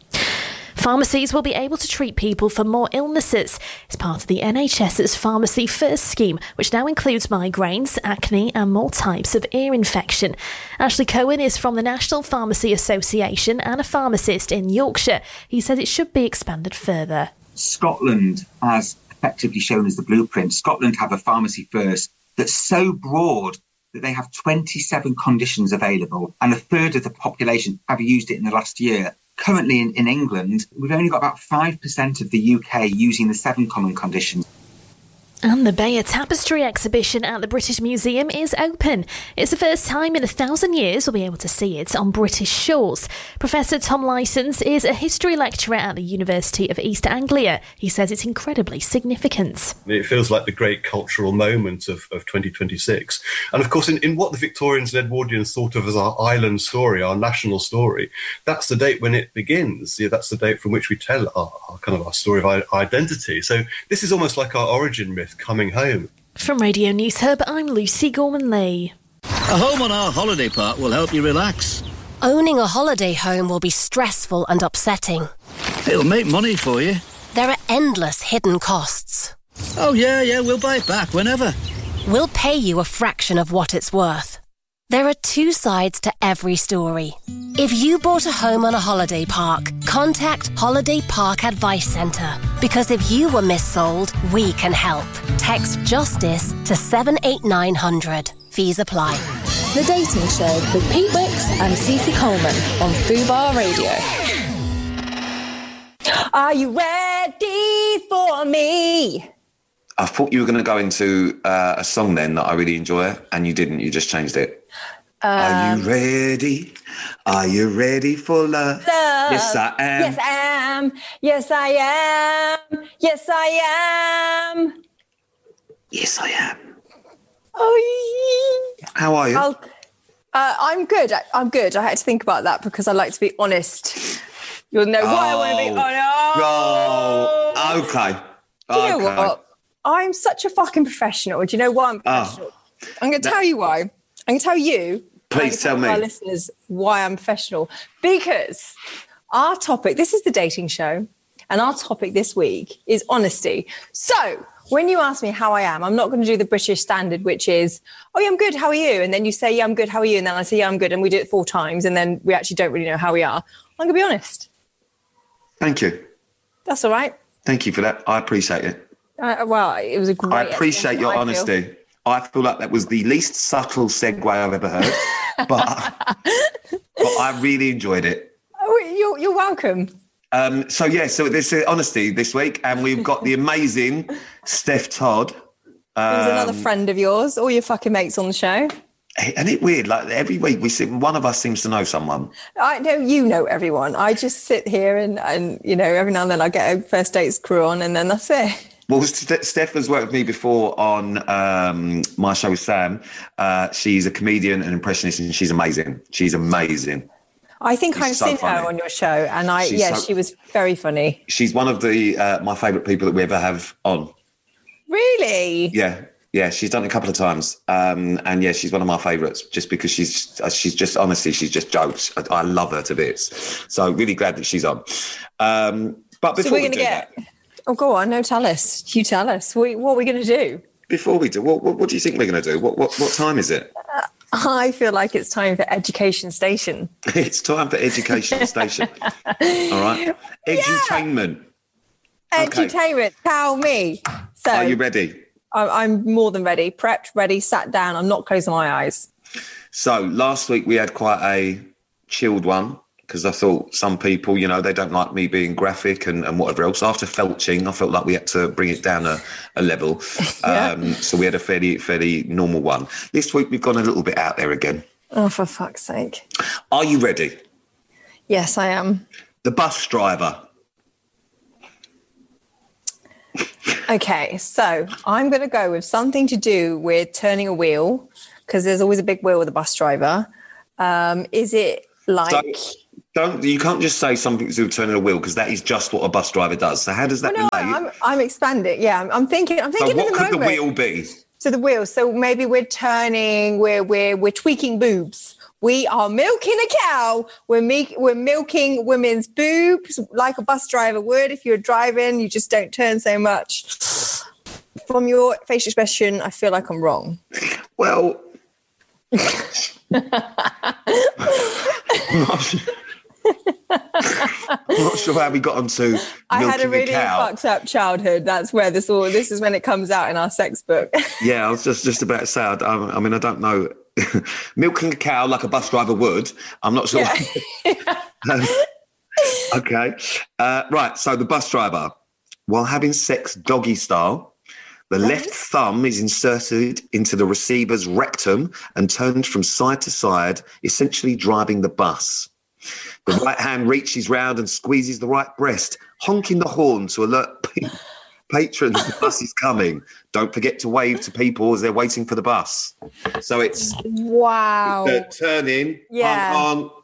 S16: Pharmacies will be able to treat people for more illnesses. It's part of the NHS's Pharmacy First scheme, which now includes migraines, acne and more types of ear infection. Ashley Cohen is from the National Pharmacy Association and a pharmacist in Yorkshire. He says it should be expanded further.
S1: Scotland has effectively shown as the blueprint. Scotland have a Pharmacy First that's so broad that they have twenty-seven conditions available, and a third of the population have used it in the last year. Currently in, in England, we've only got about five percent of the U K using the seven common conditions.
S16: And the Bayer Tapestry exhibition at the British Museum is open. It's the first time in a thousand years we'll be able to see it on British shores. Professor Tom Licence is a history lecturer at the University of East Anglia. He says it's incredibly significant.
S5: It feels like the great cultural moment of, of twenty twenty-six. And of course, in, in what the Victorians and Edwardians thought of as our island story, our national story, that's the date when it begins. Yeah, that's the date from which we tell our, our kind of our story of identity. So this is almost like our origin myth coming home.
S16: From Radio News Hub, I'm Lucy Gorman-Lee.
S6: A home on our holiday park will help you relax.
S4: Owning a holiday home will be stressful and upsetting.
S6: It'll make money for you.
S4: There are endless hidden costs.
S6: Oh, yeah, yeah, we'll buy it back whenever.
S4: We'll pay you a fraction of what it's worth. There are two sides to every story. If you bought a home on a holiday park, contact Holiday Park Advice Centre. Because if you were missold, we can help. Text JUSTICE to seven eight nine hundred. Fees apply.
S12: The Dating Show with Pete Wicks and Cece Coleman on Fubar Radio.
S22: Are you ready for me?
S25: I thought you were going to go into uh, a song then that I really enjoy, and you didn't. You just changed it. Um, Are you ready? Are you ready for love?
S22: Love.
S25: Yes, I am.
S22: Yes, I am. Yes, I am. Yes, I am.
S25: Yes, I am.
S22: Oh,
S25: how are you?
S22: I'll, uh, I'm good. I, I'm good. I had to think about that because I like to be honest. You'll know why
S25: oh,
S22: I want to be honest.
S25: Oh, okay.
S22: Do you
S25: okay.
S22: know what? I'm such a fucking professional. Do you know why I'm professional? Oh, I'm going to tell you why. I'm going to tell you.
S25: Please tell me.
S22: Our listeners why I'm professional. Because our topic, this is the dating show, and our topic this week is honesty. So when you ask me how I am, I'm not going to do the British standard, which is, oh, yeah, I'm good, how are you? And then you say, yeah, I'm good, how are you? And then I say, yeah, I'm good. And we do it four times, and then we actually don't really know how we are. I'm going to be honest.
S25: Thank you.
S22: That's all right.
S25: Thank you for that. I appreciate it.
S22: Uh, well, it was a great...
S25: I appreciate your I honesty. Feel. I feel like that was the least subtle segue I've ever heard, but, but I really enjoyed it.
S22: Oh, you're, you're welcome.
S25: Um, so, yeah, so this is honesty this week, and we've got the amazing Steph Todd. Um,
S22: Who's another friend of yours, all your fucking mates on the show.
S25: Isn't it weird? Like every week, we see, one of us seems to know someone.
S22: I know you know everyone. I just sit here and, and you know, every now and then I get a First Dates crew on, and then that's it.
S25: Well, Steph has worked with me before on um, my show with Sam. Uh, she's a comedian and impressionist, and she's amazing. She's amazing.
S22: I think
S25: she's
S22: I've
S25: so
S22: seen
S25: funny.
S22: her on your show, and I
S25: she's
S22: yeah,
S25: so,
S22: she was very funny.
S25: She's one of the uh, my favourite people that we ever have on.
S22: Really?
S25: Yeah, yeah. She's done it a couple of times, um, and yeah, she's one of my favourites just because she's she's just honestly she's just jokes. I, I love her to bits. So really glad that she's on. Um, but before
S22: so we're
S25: we
S22: gonna
S25: do
S22: get.
S25: That,
S22: Oh, go on. No, tell us. You tell us. What, what are we going to do?
S25: Before we do, what, what, what do you think we're going to do? What, what what time is it?
S22: Uh, I feel like it's time for Education Station.
S25: It's time for Education Station. All right. Edutainment.
S22: Yeah.
S25: Okay.
S22: Edutainment. Tell me. So,
S25: are you ready?
S22: I'm more than ready. Prepped, ready, sat down. I'm not closing my eyes.
S25: So last week we had quite a chilled one because I thought some people, you know, they don't like me being graphic and, and whatever else. After felching, I felt like we had to bring it down a, a level. yeah. um, so we had a fairly, fairly normal one. This week we've gone a little bit out there again.
S22: Oh, for fuck's sake.
S25: Are you ready?
S22: Yes, I am.
S25: The bus driver.
S22: Okay, so I'm going to go with something to do with turning a wheel, because there's always a big wheel with a bus driver. Um, is it like...
S25: So, don't you can't just say something to do with turning a wheel, because that is just what a bus driver does. So how does that
S22: well, no,
S25: relate?
S22: I'm, I'm expanding. Yeah, I'm, I'm thinking. I'm thinking.
S25: So what
S22: in the
S25: could
S22: moment.
S25: the wheel be?
S22: So the wheel. So maybe we're turning. We're we're we're tweaking boobs. We are milking a cow. We're me- we're milking women's boobs like a bus driver would. If you're driving, you just don't turn so much. From your facial expression, I feel like I'm wrong.
S25: Well. I'm not sure how we got onto milking
S22: I had a really
S25: a cow.
S22: fucked up childhood. That's where this all. This is when it comes out in our sex book.
S25: Yeah, I was just, just about to say. I, I mean, I don't know. Milking a cow like a bus driver would. I'm not sure. Yeah. um, okay. Uh, right. So the bus driver, while having sex doggy style, the right. left thumb is inserted into the receiver's rectum and turned from side to side, essentially driving the bus. The right hand reaches round and squeezes the right breast, honking the horn to alert patrons the bus is coming. Don't forget to wave to people as they're waiting for the bus. So it's
S22: wow.
S25: It's turning.
S22: Yeah.
S25: Honk, honk.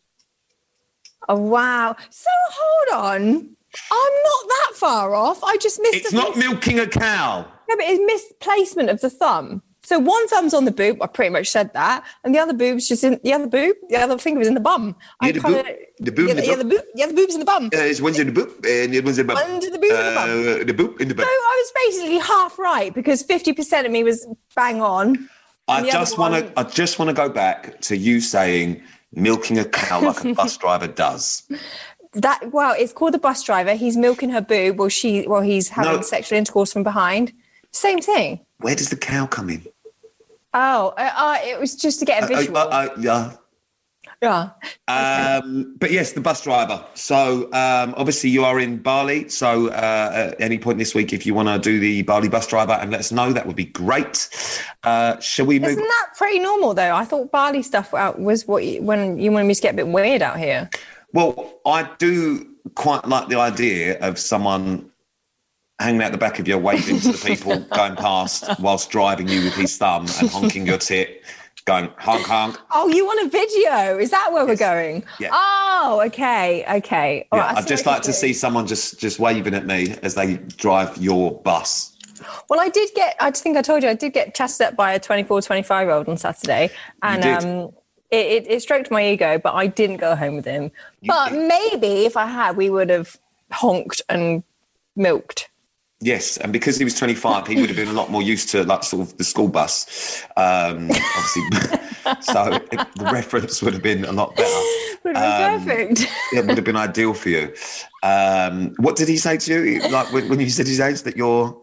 S22: Oh wow. So hold on. I'm not that far off. I just missed.
S25: It's
S22: a
S25: not
S22: mis-
S25: milking a cow.
S22: No, but it's misplacement of the thumb. So one thumb's on the boob. I pretty much said that, and the other boob's just in the other boob. The other finger was in the bum.
S25: Yeah,
S22: I
S25: the,
S22: kinda,
S25: boob, the boob.
S22: Yeah,
S25: the,
S22: the, yeah, the boob. The other boob's in the bum.
S25: Uh, it's one's in the boob and the one's in the bum.
S22: One's in the boob and the bum.
S25: Uh, the boob in the bum.
S22: So I was basically half right because fifty percent of me was bang on.
S25: I just want to. I just want to go back to you saying milking a cow like a bus driver does.
S22: That well, it's called the bus driver. He's milking her boob while she while he's having
S25: No.
S22: sexual intercourse from behind. Same thing.
S25: Where does the cow come in?
S22: Oh, uh, uh, it was just to get a visual.
S25: Uh, uh, uh, yeah.
S22: Yeah.
S25: Um, but yes, the bus driver. So um, obviously you are in Bali. So uh, at any point this week, if you want to do the Bali bus driver and let us know, that would be great. Uh, shall we move?
S22: Isn't that pretty normal though? I thought Bali stuff out was what you, when you wanted me to get a bit weird out here.
S25: Well, I do quite like the idea of someone hanging out the back of you, waving to the people going past whilst driving you with his thumb and honking your tit, going honk honk.
S22: Oh, you want a video? Is that where yes. we're going?
S25: Yeah.
S22: Oh, okay, okay. All
S25: yeah,
S22: right,
S25: I'd just like to see someone just just waving at me as they drive your bus.
S22: Well, I did get, I think I told you, I did get chatted up by a twenty-four, twenty-five-year-old on Saturday. And
S25: you did.
S22: um It, it, it stroked my ego, but I didn't go home with him. You but did. Maybe if I had, we would have honked and milked.
S25: Yes, and because he was twenty-five, he would have been a lot more used to like sort of the school bus. Um, obviously, so it, the reference would have been a lot better.
S22: Would have been
S25: um,
S22: perfect.
S25: It would have been ideal for you. Um, what did he say to you? Like when, when you said his age, that you're.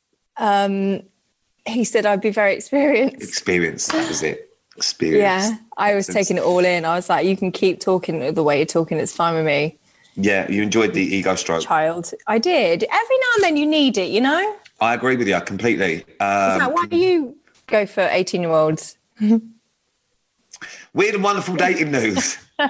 S22: Um, he said I'd be very experienced.
S25: Experienced, that was it. Experience.
S22: Yeah, I was taking it all in. I was like, you can keep talking the way you're talking. It's fine with me.
S25: Yeah, you enjoyed the ego stroke.
S22: Child. I did. Every now and then you need it, you know?
S25: I agree with you completely. Um,
S22: Is that why you go for eighteen-year-olds?
S25: Weird and wonderful dating news. um,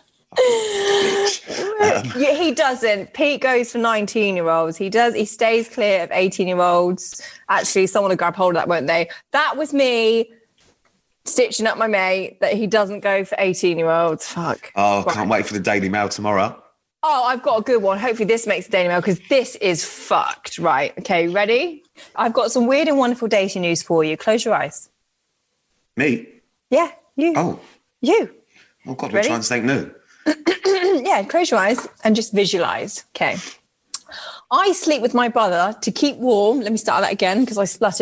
S22: yeah, he doesn't. Pete goes for nineteen-year-olds. He does. He stays clear of eighteen-year-olds. Actually, someone will grab hold of that, won't they? That was me stitching up my mate that he doesn't go for eighteen-year-olds. Fuck.
S25: Oh,
S22: right.
S25: Can't wait for the Daily Mail tomorrow.
S22: Oh, I've got a good one. Hopefully this makes the Daily Mail because this is fucked. Right. Okay, ready? I've got some weird and wonderful dating news for you. Close your eyes.
S25: Me?
S22: Yeah, you.
S25: Oh.
S22: You.
S25: Oh, God,
S22: Ready?
S25: we're trying something new.
S22: Yeah, close your eyes and just visualise. Okay. I sleep with my brother to keep warm. Let me start that again because I spluttered.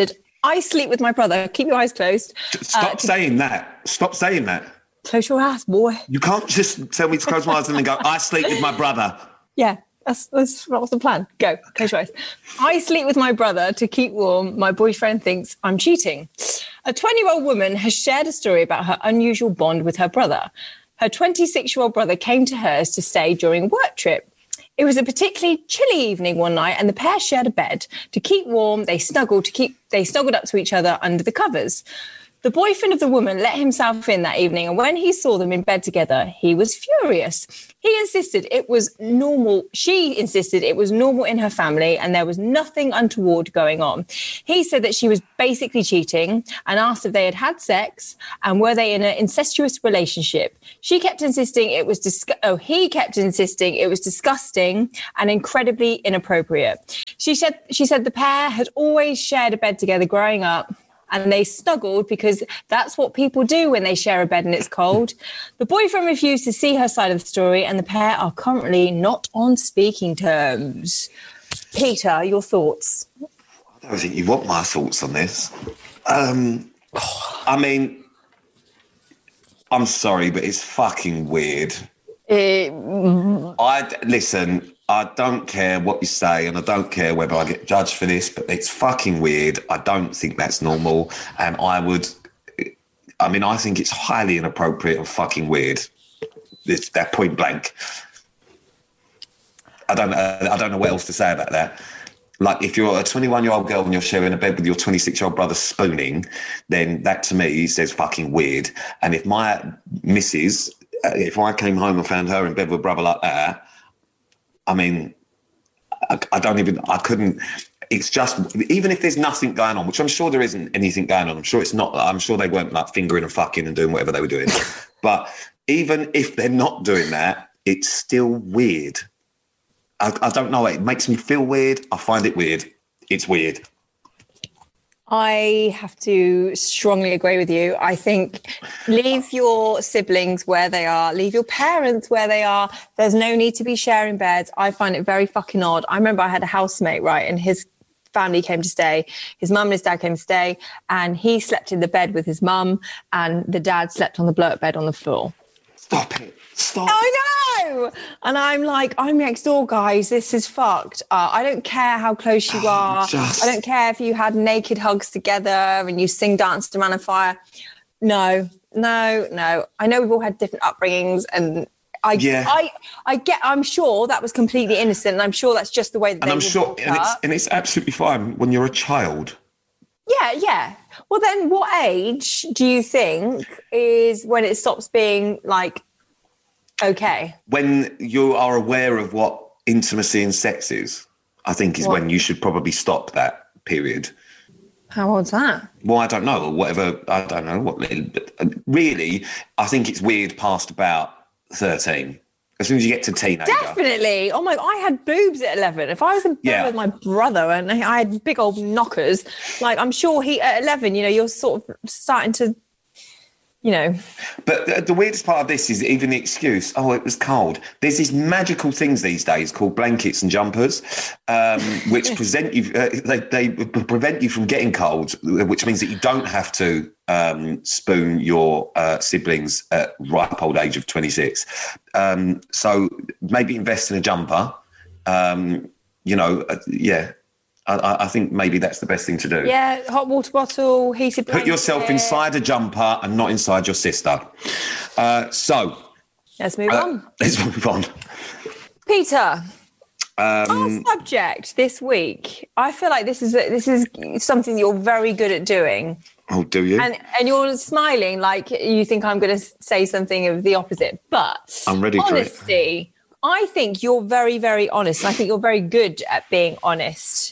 S22: I sleep with my brother. Keep your eyes closed.
S25: Stop
S22: uh, to-
S25: saying that. Stop saying that.
S22: Close your ass, boy.
S25: You can't just tell me to close my eyes and then go, I sleep with my brother.
S22: Yeah, that's, that's what's the plan. Go, close your eyes. I sleep with my brother to keep warm. My boyfriend thinks I'm cheating. A twenty-year-old woman has shared a story about her unusual bond with her brother. Her twenty-six-year-old brother came to hers to stay during a work trip. It was a particularly chilly evening one night, and the pair shared a bed. To keep warm, they snuggled to keep they snuggled up to each other under the covers. The boyfriend of the woman let himself in that evening, and when he saw them in bed together, he was furious. He insisted it was normal. She insisted it was normal in her family, and there was nothing untoward going on. He said that she was basically cheating and asked if they had had sex and were they in an incestuous relationship. She kept insisting it was dis- oh, he kept insisting it was disgusting and incredibly inappropriate. She said she said the pair had always shared a bed together growing up, and they snuggled because that's what people do when they share a bed and it's cold. The boyfriend refused to see her side of the story, and the pair are currently not on speaking terms. Peter, your thoughts?
S25: I don't think you want my thoughts on this. Um, I mean, I'm sorry, but it's fucking weird.
S22: It,
S25: I listen. I don't care what you say, and I don't care whether I get judged for this, but it's fucking weird. I don't think that's normal, and I would. I mean, I think it's highly inappropriate and fucking weird. It's that point blank. I don't. I don't know what else to say about that. Like, if you're a twenty-one-year-old girl and you're sharing a bed with your twenty-six-year-old brother spooning, then that to me says fucking weird. And if my missus, if I came home and found her in bed with a brother like that, I mean, I, I don't even, I couldn't, it's just, even if there's nothing going on, which I'm sure there isn't anything going on, I'm sure it's not, I'm sure they weren't like fingering and fucking and doing whatever they were doing. But even if they're not doing that, it's still weird. I, I don't know, it makes me feel weird. I find it weird. It's weird.
S22: I have to strongly agree with you. I think leave your siblings where they are, leave your parents where they are. There's no need to be sharing beds. I find it very fucking odd. I remember I had a housemate, right, and his family came to stay. His mum and his dad came to stay, and he slept in the bed with his mum, and the dad slept on the blow-up bed on the floor.
S25: Stop it. Stop.
S22: I know. And I'm like, I'm next door, guys. This is fucked. Uh, I don't care how close you are.
S25: Just...
S22: I don't care if you had naked hugs together and you sing Dance to Man on Fire. No, no, no. I know we've all had different upbringings, and I,
S25: yeah.
S22: I, I get. I'm sure that was completely innocent, and I'm sure that's just the way that
S25: and
S22: they
S25: I'm
S22: were
S25: sure,
S22: brought
S25: and it's,
S22: up.
S25: and it's absolutely fine when you're a child.
S22: Yeah, yeah. Well, then, what age do you think is when it stops being like? Okay.
S25: When you are aware of what intimacy and sex is, I think is
S22: What?
S25: when you should probably stop that period.
S22: How old's that?
S25: Well, I don't know, or whatever. I don't know what. But really, I think it's weird past about thirteen. As soon as you get to teenager.
S22: Definitely. Oh my! I had boobs at eleven. If I was in bed
S25: Yeah.
S22: with my brother and I had big old knockers, like I'm sure he at eleven, you know, you're sort of starting to. You know.
S25: But the, the weirdest part of this is even the excuse, oh, it was cold. There's these magical things these days called blankets and jumpers, um, which present you, uh, they, they prevent you from getting cold, which means that you don't have to um, spoon your uh, siblings at ripe old age of twenty-six. Um, so maybe invest in a jumper. Um, you know, uh, yeah. I, I think maybe that's the best thing to do.
S22: Yeah, hot water bottle, heated blanket.
S25: Put yourself inside a jumper and not inside your sister. Uh, so...
S22: Let's move
S25: uh,
S22: on.
S25: Let's move on.
S22: Peter, our
S25: Um,
S22: subject this week, I feel like this is this is something you're very good at doing.
S25: oh, do you?
S22: And and you're smiling like you think I'm going to say something of the opposite. But
S25: I'm ready for it.
S22: honesty, I think you're very, very honest. And I think you're very good at being honest.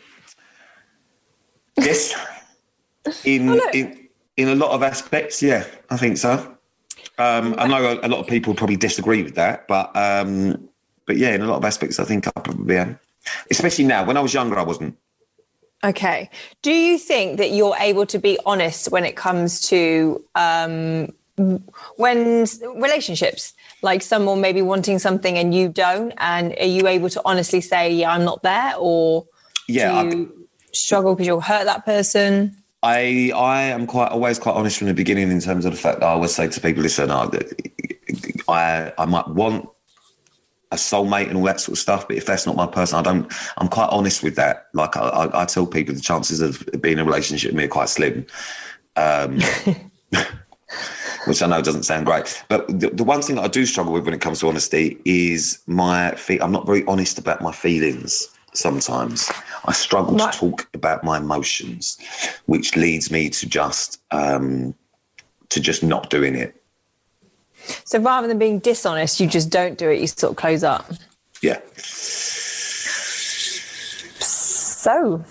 S25: Yes. In,
S22: Oh, look.
S25: in in a lot of aspects, yeah, I think so. Um, I know a, a lot of people probably disagree with that, but um, but yeah, in a lot of aspects, I think I probably am. Especially now. When I was younger, I wasn't.
S22: Okay. Do you think that you're able to be honest when it comes to um, when relationships, like someone maybe wanting something and you don't, and are you able to honestly say, yeah, I'm not there, or
S25: Yeah,
S22: do you struggle because you'll hurt that person?
S25: I I am quite always quite honest from the beginning in terms of the fact that I always say to people, listen, I I, I might want a soulmate and all that sort of stuff, but if that's not my person, I don't. I'm quite honest with that. Like I, I, I tell people, the chances of being in a relationship with me are quite slim. Um, which I know doesn't sound great. But the, the one thing that I do struggle with when it comes to honesty is my fe- I'm not very honest about my feelings sometimes. I struggle what? to talk about my emotions, which leads me to just um, to just not doing it.
S22: So rather than being dishonest, you just don't do it, you sort of close up.
S25: Yeah.
S22: So...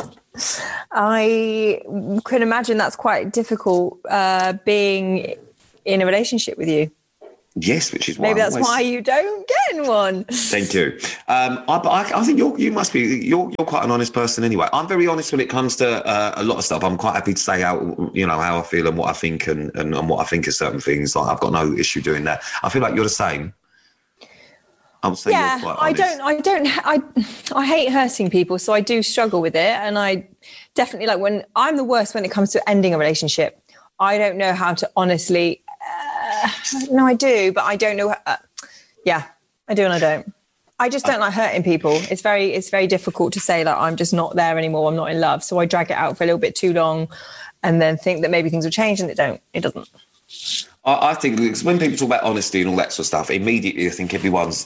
S22: I can imagine that's quite difficult uh, being in a relationship with you.
S25: Yes, which is why
S22: maybe
S25: I'm
S22: that's
S25: always...
S22: why you don't get in one.
S25: Thank you. Um, I, but I, I think you're, you must be you're you're quite an honest person anyway. I'm very honest when it comes to uh, a lot of stuff. I'm quite happy to say how you know how I feel and what I think and, and, and what I think of certain things. Like I've got no issue doing that. I feel like you're the same. I would say
S22: yeah,
S25: you're quite
S22: I
S25: honest.
S22: don't, I don't, I, I hate hurting people, so I do struggle with it, and I definitely like when I'm the worst when it comes to ending a relationship. I don't know how to honestly. Uh, no, I do, but I don't know. Uh, yeah, I do and I don't. I just don't like hurting people. It's very, it's very difficult to say that I'm just not there anymore. I'm not in love, so I drag it out for a little bit too long, and then think that maybe things will change, and it don't. It doesn't.
S25: I think when people talk about honesty and all that sort of stuff, immediately I think everyone's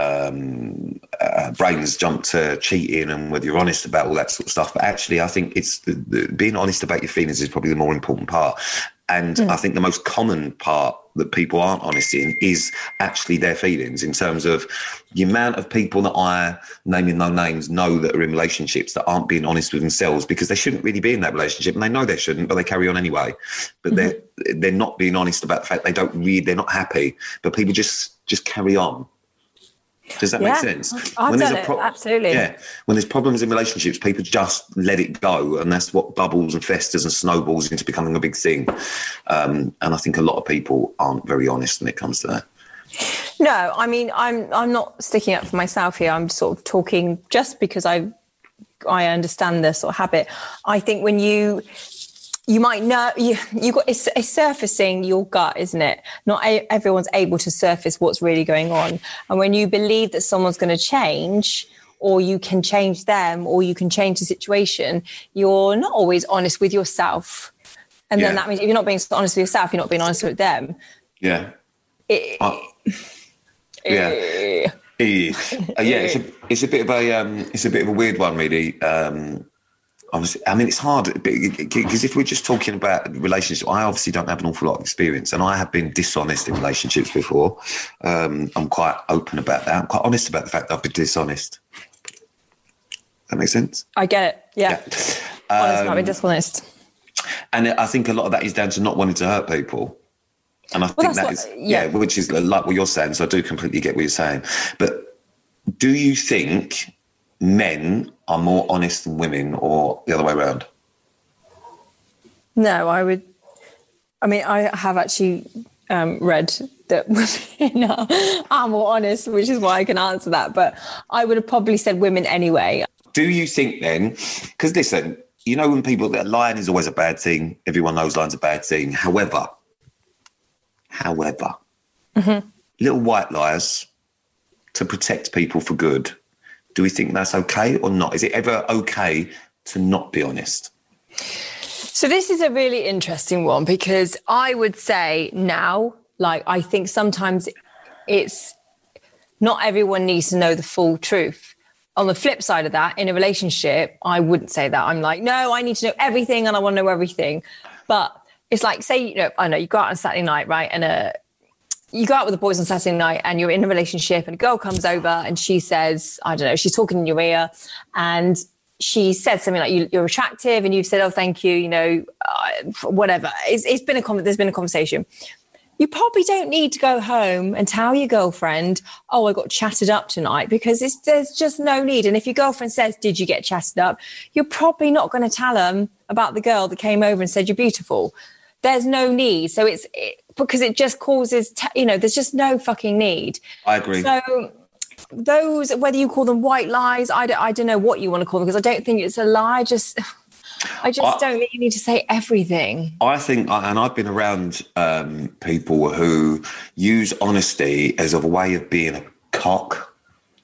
S25: um, uh, brains jump to cheating and whether you're honest about all that sort of stuff. But actually, I think it's the, the, being honest about your feelings is probably the more important part. And mm. I think the most common part that people aren't honest in is actually their feelings, in terms of the amount of people that I, naming no names, know that are in relationships that aren't being honest with themselves because they shouldn't really be in that relationship, and they know they shouldn't, but they carry on anyway. But mm-hmm. they're they're not being honest about the fact they don't really, they're not happy, but people just just carry on. Does that
S22: yeah,
S25: make sense?
S22: I've
S25: when
S22: done
S25: there's a pro-
S22: it, absolutely.
S25: Yeah, when there's problems in relationships, people just let it go, and that's what bubbles and festers and snowballs into becoming a big thing. Um, and I think a lot of people aren't very honest when it comes to that.
S22: No, I mean, I'm I'm not sticking up for myself here. I'm sort of talking just because I I understand this sort of habit. I think when you you might know you you got it's, it's surfacing your gut, isn't it? Not a, everyone's able to surface what's really going on, and when you believe that someone's going to change, or you can change them, or you can change the situation, you're not always honest with yourself, and yeah. then that means if you're not being honest with yourself, you're not being honest with them.
S25: Yeah.
S22: It,
S25: uh, yeah. Uh, yeah, it's a it's a bit of a um, it's a bit of a weird one, really. Um, Honestly, I mean, it's hard because if we're just talking about relationships, I obviously don't have an awful lot of experience, and I have been dishonest in relationships before. Um, I'm quite open about that. I'm quite honest about the fact that I've been dishonest. That makes sense?
S22: I get it. Yeah. yeah. Honest,
S25: um,
S22: not being dishonest.
S25: And I think a lot of that is down to not wanting to hurt people. And I
S22: well,
S25: think that
S22: what,
S25: is,
S22: yeah.
S25: yeah, which is like what you're saying. So I do completely get what you're saying. But do you think men are more honest than women, or the other way around?
S22: No, I would. I mean, I have actually um, read that women are, are more honest, which is why I can answer that. But I would have probably said women anyway.
S25: Do you think then? Because listen, you know, when people that lying is always a bad thing. Everyone knows lying's a bad thing. However, however,
S22: mm-hmm.
S25: little white lies to protect people for good. Do we think that's okay or not? Is it ever okay to not be honest?
S22: So this is a really interesting one, because I would say now, like, I think sometimes it's not everyone needs to know the full truth. On the flip side of that, in a relationship, I wouldn't say that. I'm like, no, I need to know everything and I want to know everything. But it's like, say, you know, I know you go out on Saturday night, right? And a you go out with the boys on Saturday night and you're in a relationship, and a girl comes over and she says, I don't know, she's talking in your ear, and she said something like, you, you're attractive, and you've said, oh, thank you, you know, uh, whatever. It's, it's been a, there's been a conversation. You probably don't need to go home and tell your girlfriend, oh, I got chatted up tonight, because it's, there's just no need. And if your girlfriend says, did you get chatted up? You're probably not going to tell them about the girl that came over and said you're beautiful. There's no need. So it's it, because it just causes, te- you know, there's just no fucking need.
S25: I agree.
S22: So those, whether you call them white lies, I don't, I don't know what you want to call them, because I don't think it's a lie. Just, I just
S25: I-
S22: don't think you need to say everything.
S25: I think, and I've been around um, people who use honesty as a way of being a cock.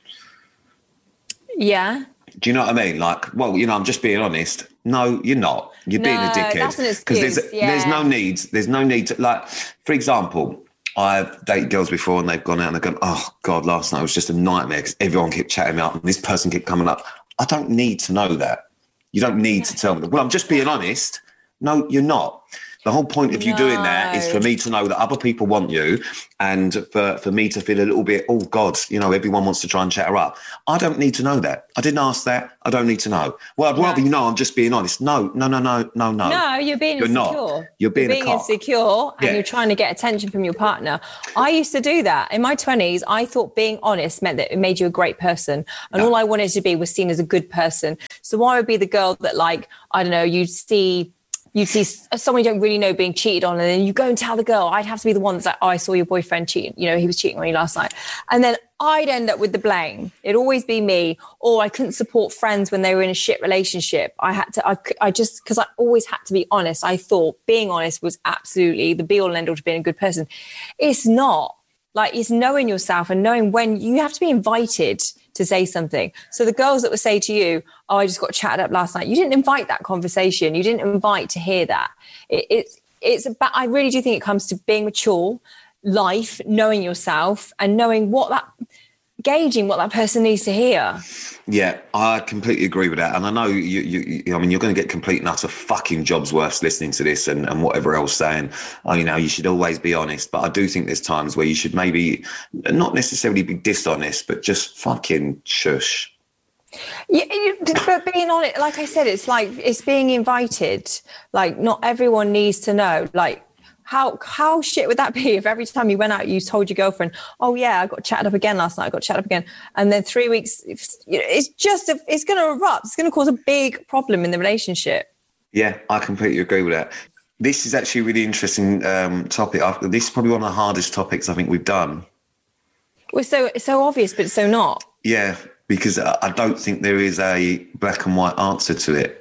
S22: Yeah.
S25: Do you know what I mean? Like, well, you know, I'm just being honest. No, you're not. You're being a
S22: No,
S25: dickhead.
S22: that's an
S25: there's
S22: excuse,
S25: there's
S22: yeah.
S25: no need. There's no need to, like, for example, I've dated girls before and they've gone out and they've gone, oh God, last night was just a nightmare because everyone kept chatting me up and this person kept coming up. I don't need to know that. You don't need to tell me that. Well, I'm just being honest. No, you're not. The whole point of you doing that is for me to know that other people want you and for, for me to feel a little bit, oh, God, you know, everyone wants to try and chat her up. I don't need to know that. I didn't ask that. I don't need to know. Well, I'd
S22: No.
S25: rather you know I'm just being honest. No, no, no, no, no, no.
S22: No, you're being
S25: You're
S22: insecure.
S25: not. You're being a cock.
S22: insecure and
S25: Yeah.
S22: you're trying to get attention from your partner. I used to do that. In my twenties, I thought being honest meant that it made you a great person. And all I wanted to be was seen as a good person. So I would be the girl that, like, I don't know, you'd see... You'd see someone you don't really know being cheated on, and then you go and tell the girl. I'd have to be the one that's like, oh, I saw your boyfriend cheating. You know, he was cheating on you last night. And then I'd end up with the blame. It'd always be me. Or I couldn't support friends when they were in a shit relationship. I had to, I, I just, because I always had to be honest. I thought being honest was absolutely the be all and end all to being a good person. It's not. Like, it's knowing yourself and knowing when you have to be invited to say something. So the girls that would say to you, oh, I just got chatted up last night. You didn't invite that conversation. You didn't invite to hear that. It, it's, it's about, I really do think it comes to being mature, life, knowing yourself and knowing what that, gauging what that person needs to hear.
S25: Yeah, I completely agree with that. And I know you, you, you I mean, you're going to get complete and utter fucking jobs worth listening to this and, and whatever else saying, oh, you know, you should always be honest. But I do think there's times where you should maybe not necessarily be dishonest, but just fucking shush.
S22: Yeah, you, but being on it, like I said, it's like it's being invited. Like, not everyone needs to know. Like, how how shit would that be if every time you went out, you told your girlfriend, "Oh yeah, I got chatted up again last night. I got chatted up again," and then three weeks, it's, it's just a, it's going to erupt. It's going to cause a big problem in the relationship.
S25: Yeah, I completely agree with that. This is actually a really interesting um, topic. I've, this is probably one of the hardest topics I think we've done.
S22: Well, so it's so obvious, but it's so not.
S25: Yeah, because I I don't think there is a black and white answer to it.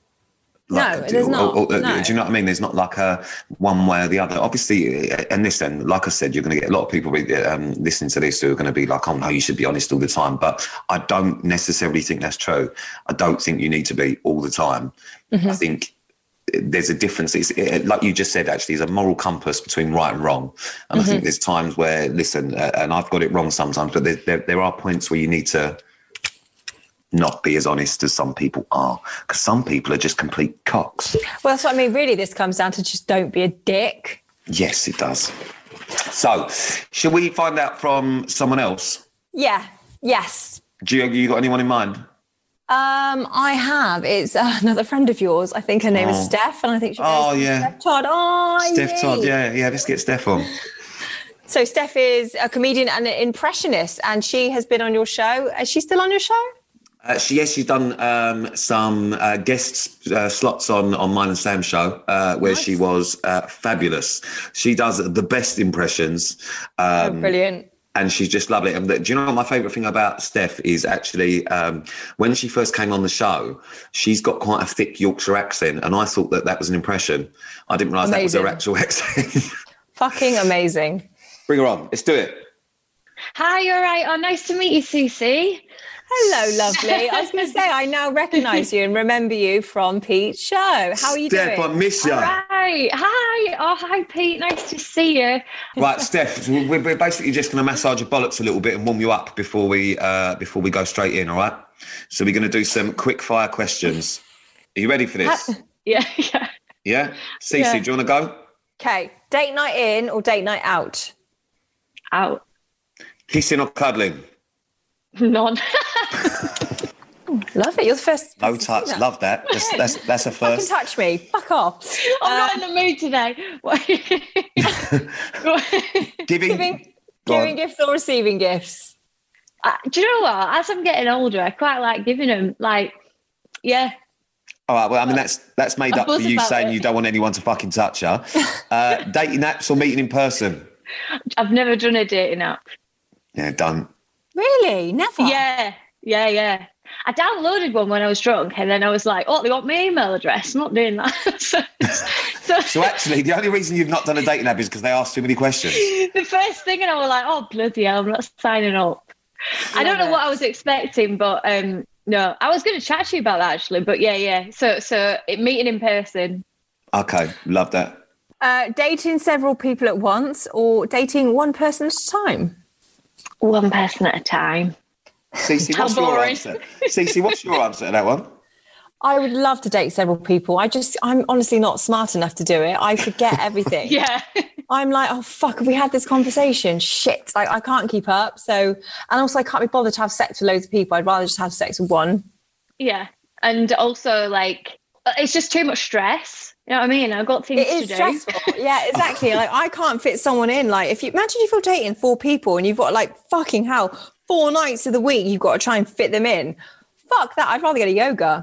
S22: No, there's not.
S25: Or, or,
S22: No.
S25: Do you know what I mean? There's not like a one way or the other. Obviously, and listen, like I said, you're going to get a lot of people um, listening to this who are going to be like, oh no, you should be honest all the time. But I don't necessarily think that's true. I don't think you need to be all the time.
S22: Mm-hmm.
S25: I think there's a difference. It's it, like you just said, actually, there's a moral compass between right and wrong. And
S22: Mm-hmm.
S25: I think there's times where, listen, uh, and I've got it wrong sometimes, but there, there, there are points where you need to not be as honest as some people are, because some people are just complete cocks.
S22: Well, that's what I mean. Really, this comes down to just don't be a dick.
S25: Yes, it does. So, shall we find out from someone else?
S22: Yeah. Yes.
S25: Do you, you got anyone in mind?
S22: Um, I have. It's uh, another friend of yours. I think her name
S25: Oh.
S22: is Steph, and I think she goes
S25: Oh,
S22: by
S25: yeah.
S22: Steph Todd. Oh,
S25: Steph
S22: yay.
S25: Todd, yeah, yeah, let's get Steph on.
S22: So Steph is a comedian and an impressionist, and she has been on your show. Is she still on your show?
S25: Uh, she, yes, she's done um, some uh, guest uh, slots on, on mine and Sam's show, uh, where she was uh, fabulous. She does the best impressions. Um,
S22: Oh, brilliant.
S25: And she's just lovely. And the, do you know what my favourite thing about Steph is actually um, when she first came on the show, she's got quite a thick Yorkshire accent, and I thought that that was an impression. I didn't realise that was her
S22: Amazing.
S25: actual accent.
S22: Fucking amazing.
S25: Bring her on. Let's do it.
S8: Hi, you're right. Oh, nice to meet you, Susie.
S22: Hello, lovely. I was going to say, I now recognise you and remember you from Pete's show. How are you
S25: Steph,
S22: doing?
S25: I miss you.
S8: All right. Hi. Oh, hi, Pete. Nice to see you.
S25: Right, Steph, we're we're basically just going to massage your bollocks a little bit and warm you up before we uh, before we go straight in, all right? So we're going to do some quick fire questions. Are you ready for this?
S8: Yeah, yeah.
S25: Yeah? Cece,
S22: Yeah.
S25: do you want to go?
S22: Okay, date night in or date night out?
S8: Out.
S25: Kissing or cuddling?
S8: None.
S22: Love it. You're the first.
S25: No
S22: person to
S25: touch.
S22: say that.
S25: Love that. That's that's, that's a
S22: Fucking
S25: first.
S22: touch me. Fuck off.
S8: I'm
S22: Uh,
S8: not in the mood today.
S25: Giving,
S22: Giving,
S25: Go on.
S22: giving gifts or receiving gifts?
S8: Uh, do you know what? As I'm getting older, I quite like giving them. Like, yeah.
S25: All right, well, I mean, that's that's made
S8: I'm
S25: up for
S8: buzzed
S25: you
S8: about
S25: saying
S8: it.
S25: you don't want anyone to fucking touch her. Uh, dating apps or meeting in person?
S8: I've never done a dating app.
S25: Yeah, done.
S22: Really? Never?
S8: Yeah, yeah, yeah. I downloaded one when I was drunk, and then I was like, oh, they want my email address. I'm not doing that. so, so,
S25: So actually, the only reason you've not done a dating app is because they asked too many questions.
S8: The first thing, and I was like, oh, bloody hell, I'm not signing up. I don't know
S22: it.
S8: what I was expecting, but um, no, I was going to chat to you about that actually. But yeah, yeah. So, so it, meeting in person.
S25: Okay, love that.
S22: Uh, dating several people at once or dating one person at a time?
S8: One person at a time.
S25: Cece,
S8: How
S25: what's your
S8: boring.
S25: answer? Cece, what's your answer to that one?
S22: I would love to date several people. I just, I'm honestly not smart enough to do it. I forget everything.
S8: Yeah.
S22: I'm like, oh, fuck, have we had this conversation? Shit. Like, I can't keep up. So, and also I can't be bothered to have sex with loads of people. I'd rather just have sex with one.
S8: Yeah. And also, like, it's just too much stress. You know what I mean? I've got things
S22: It is
S8: to do.
S22: stressful. Yeah, exactly. Like, I can't fit someone in. Like, if you imagine if you're dating four people and you've got like fucking hell, four nights of the week, you've got to try and fit them in. Fuck that. I'd rather go to yoga.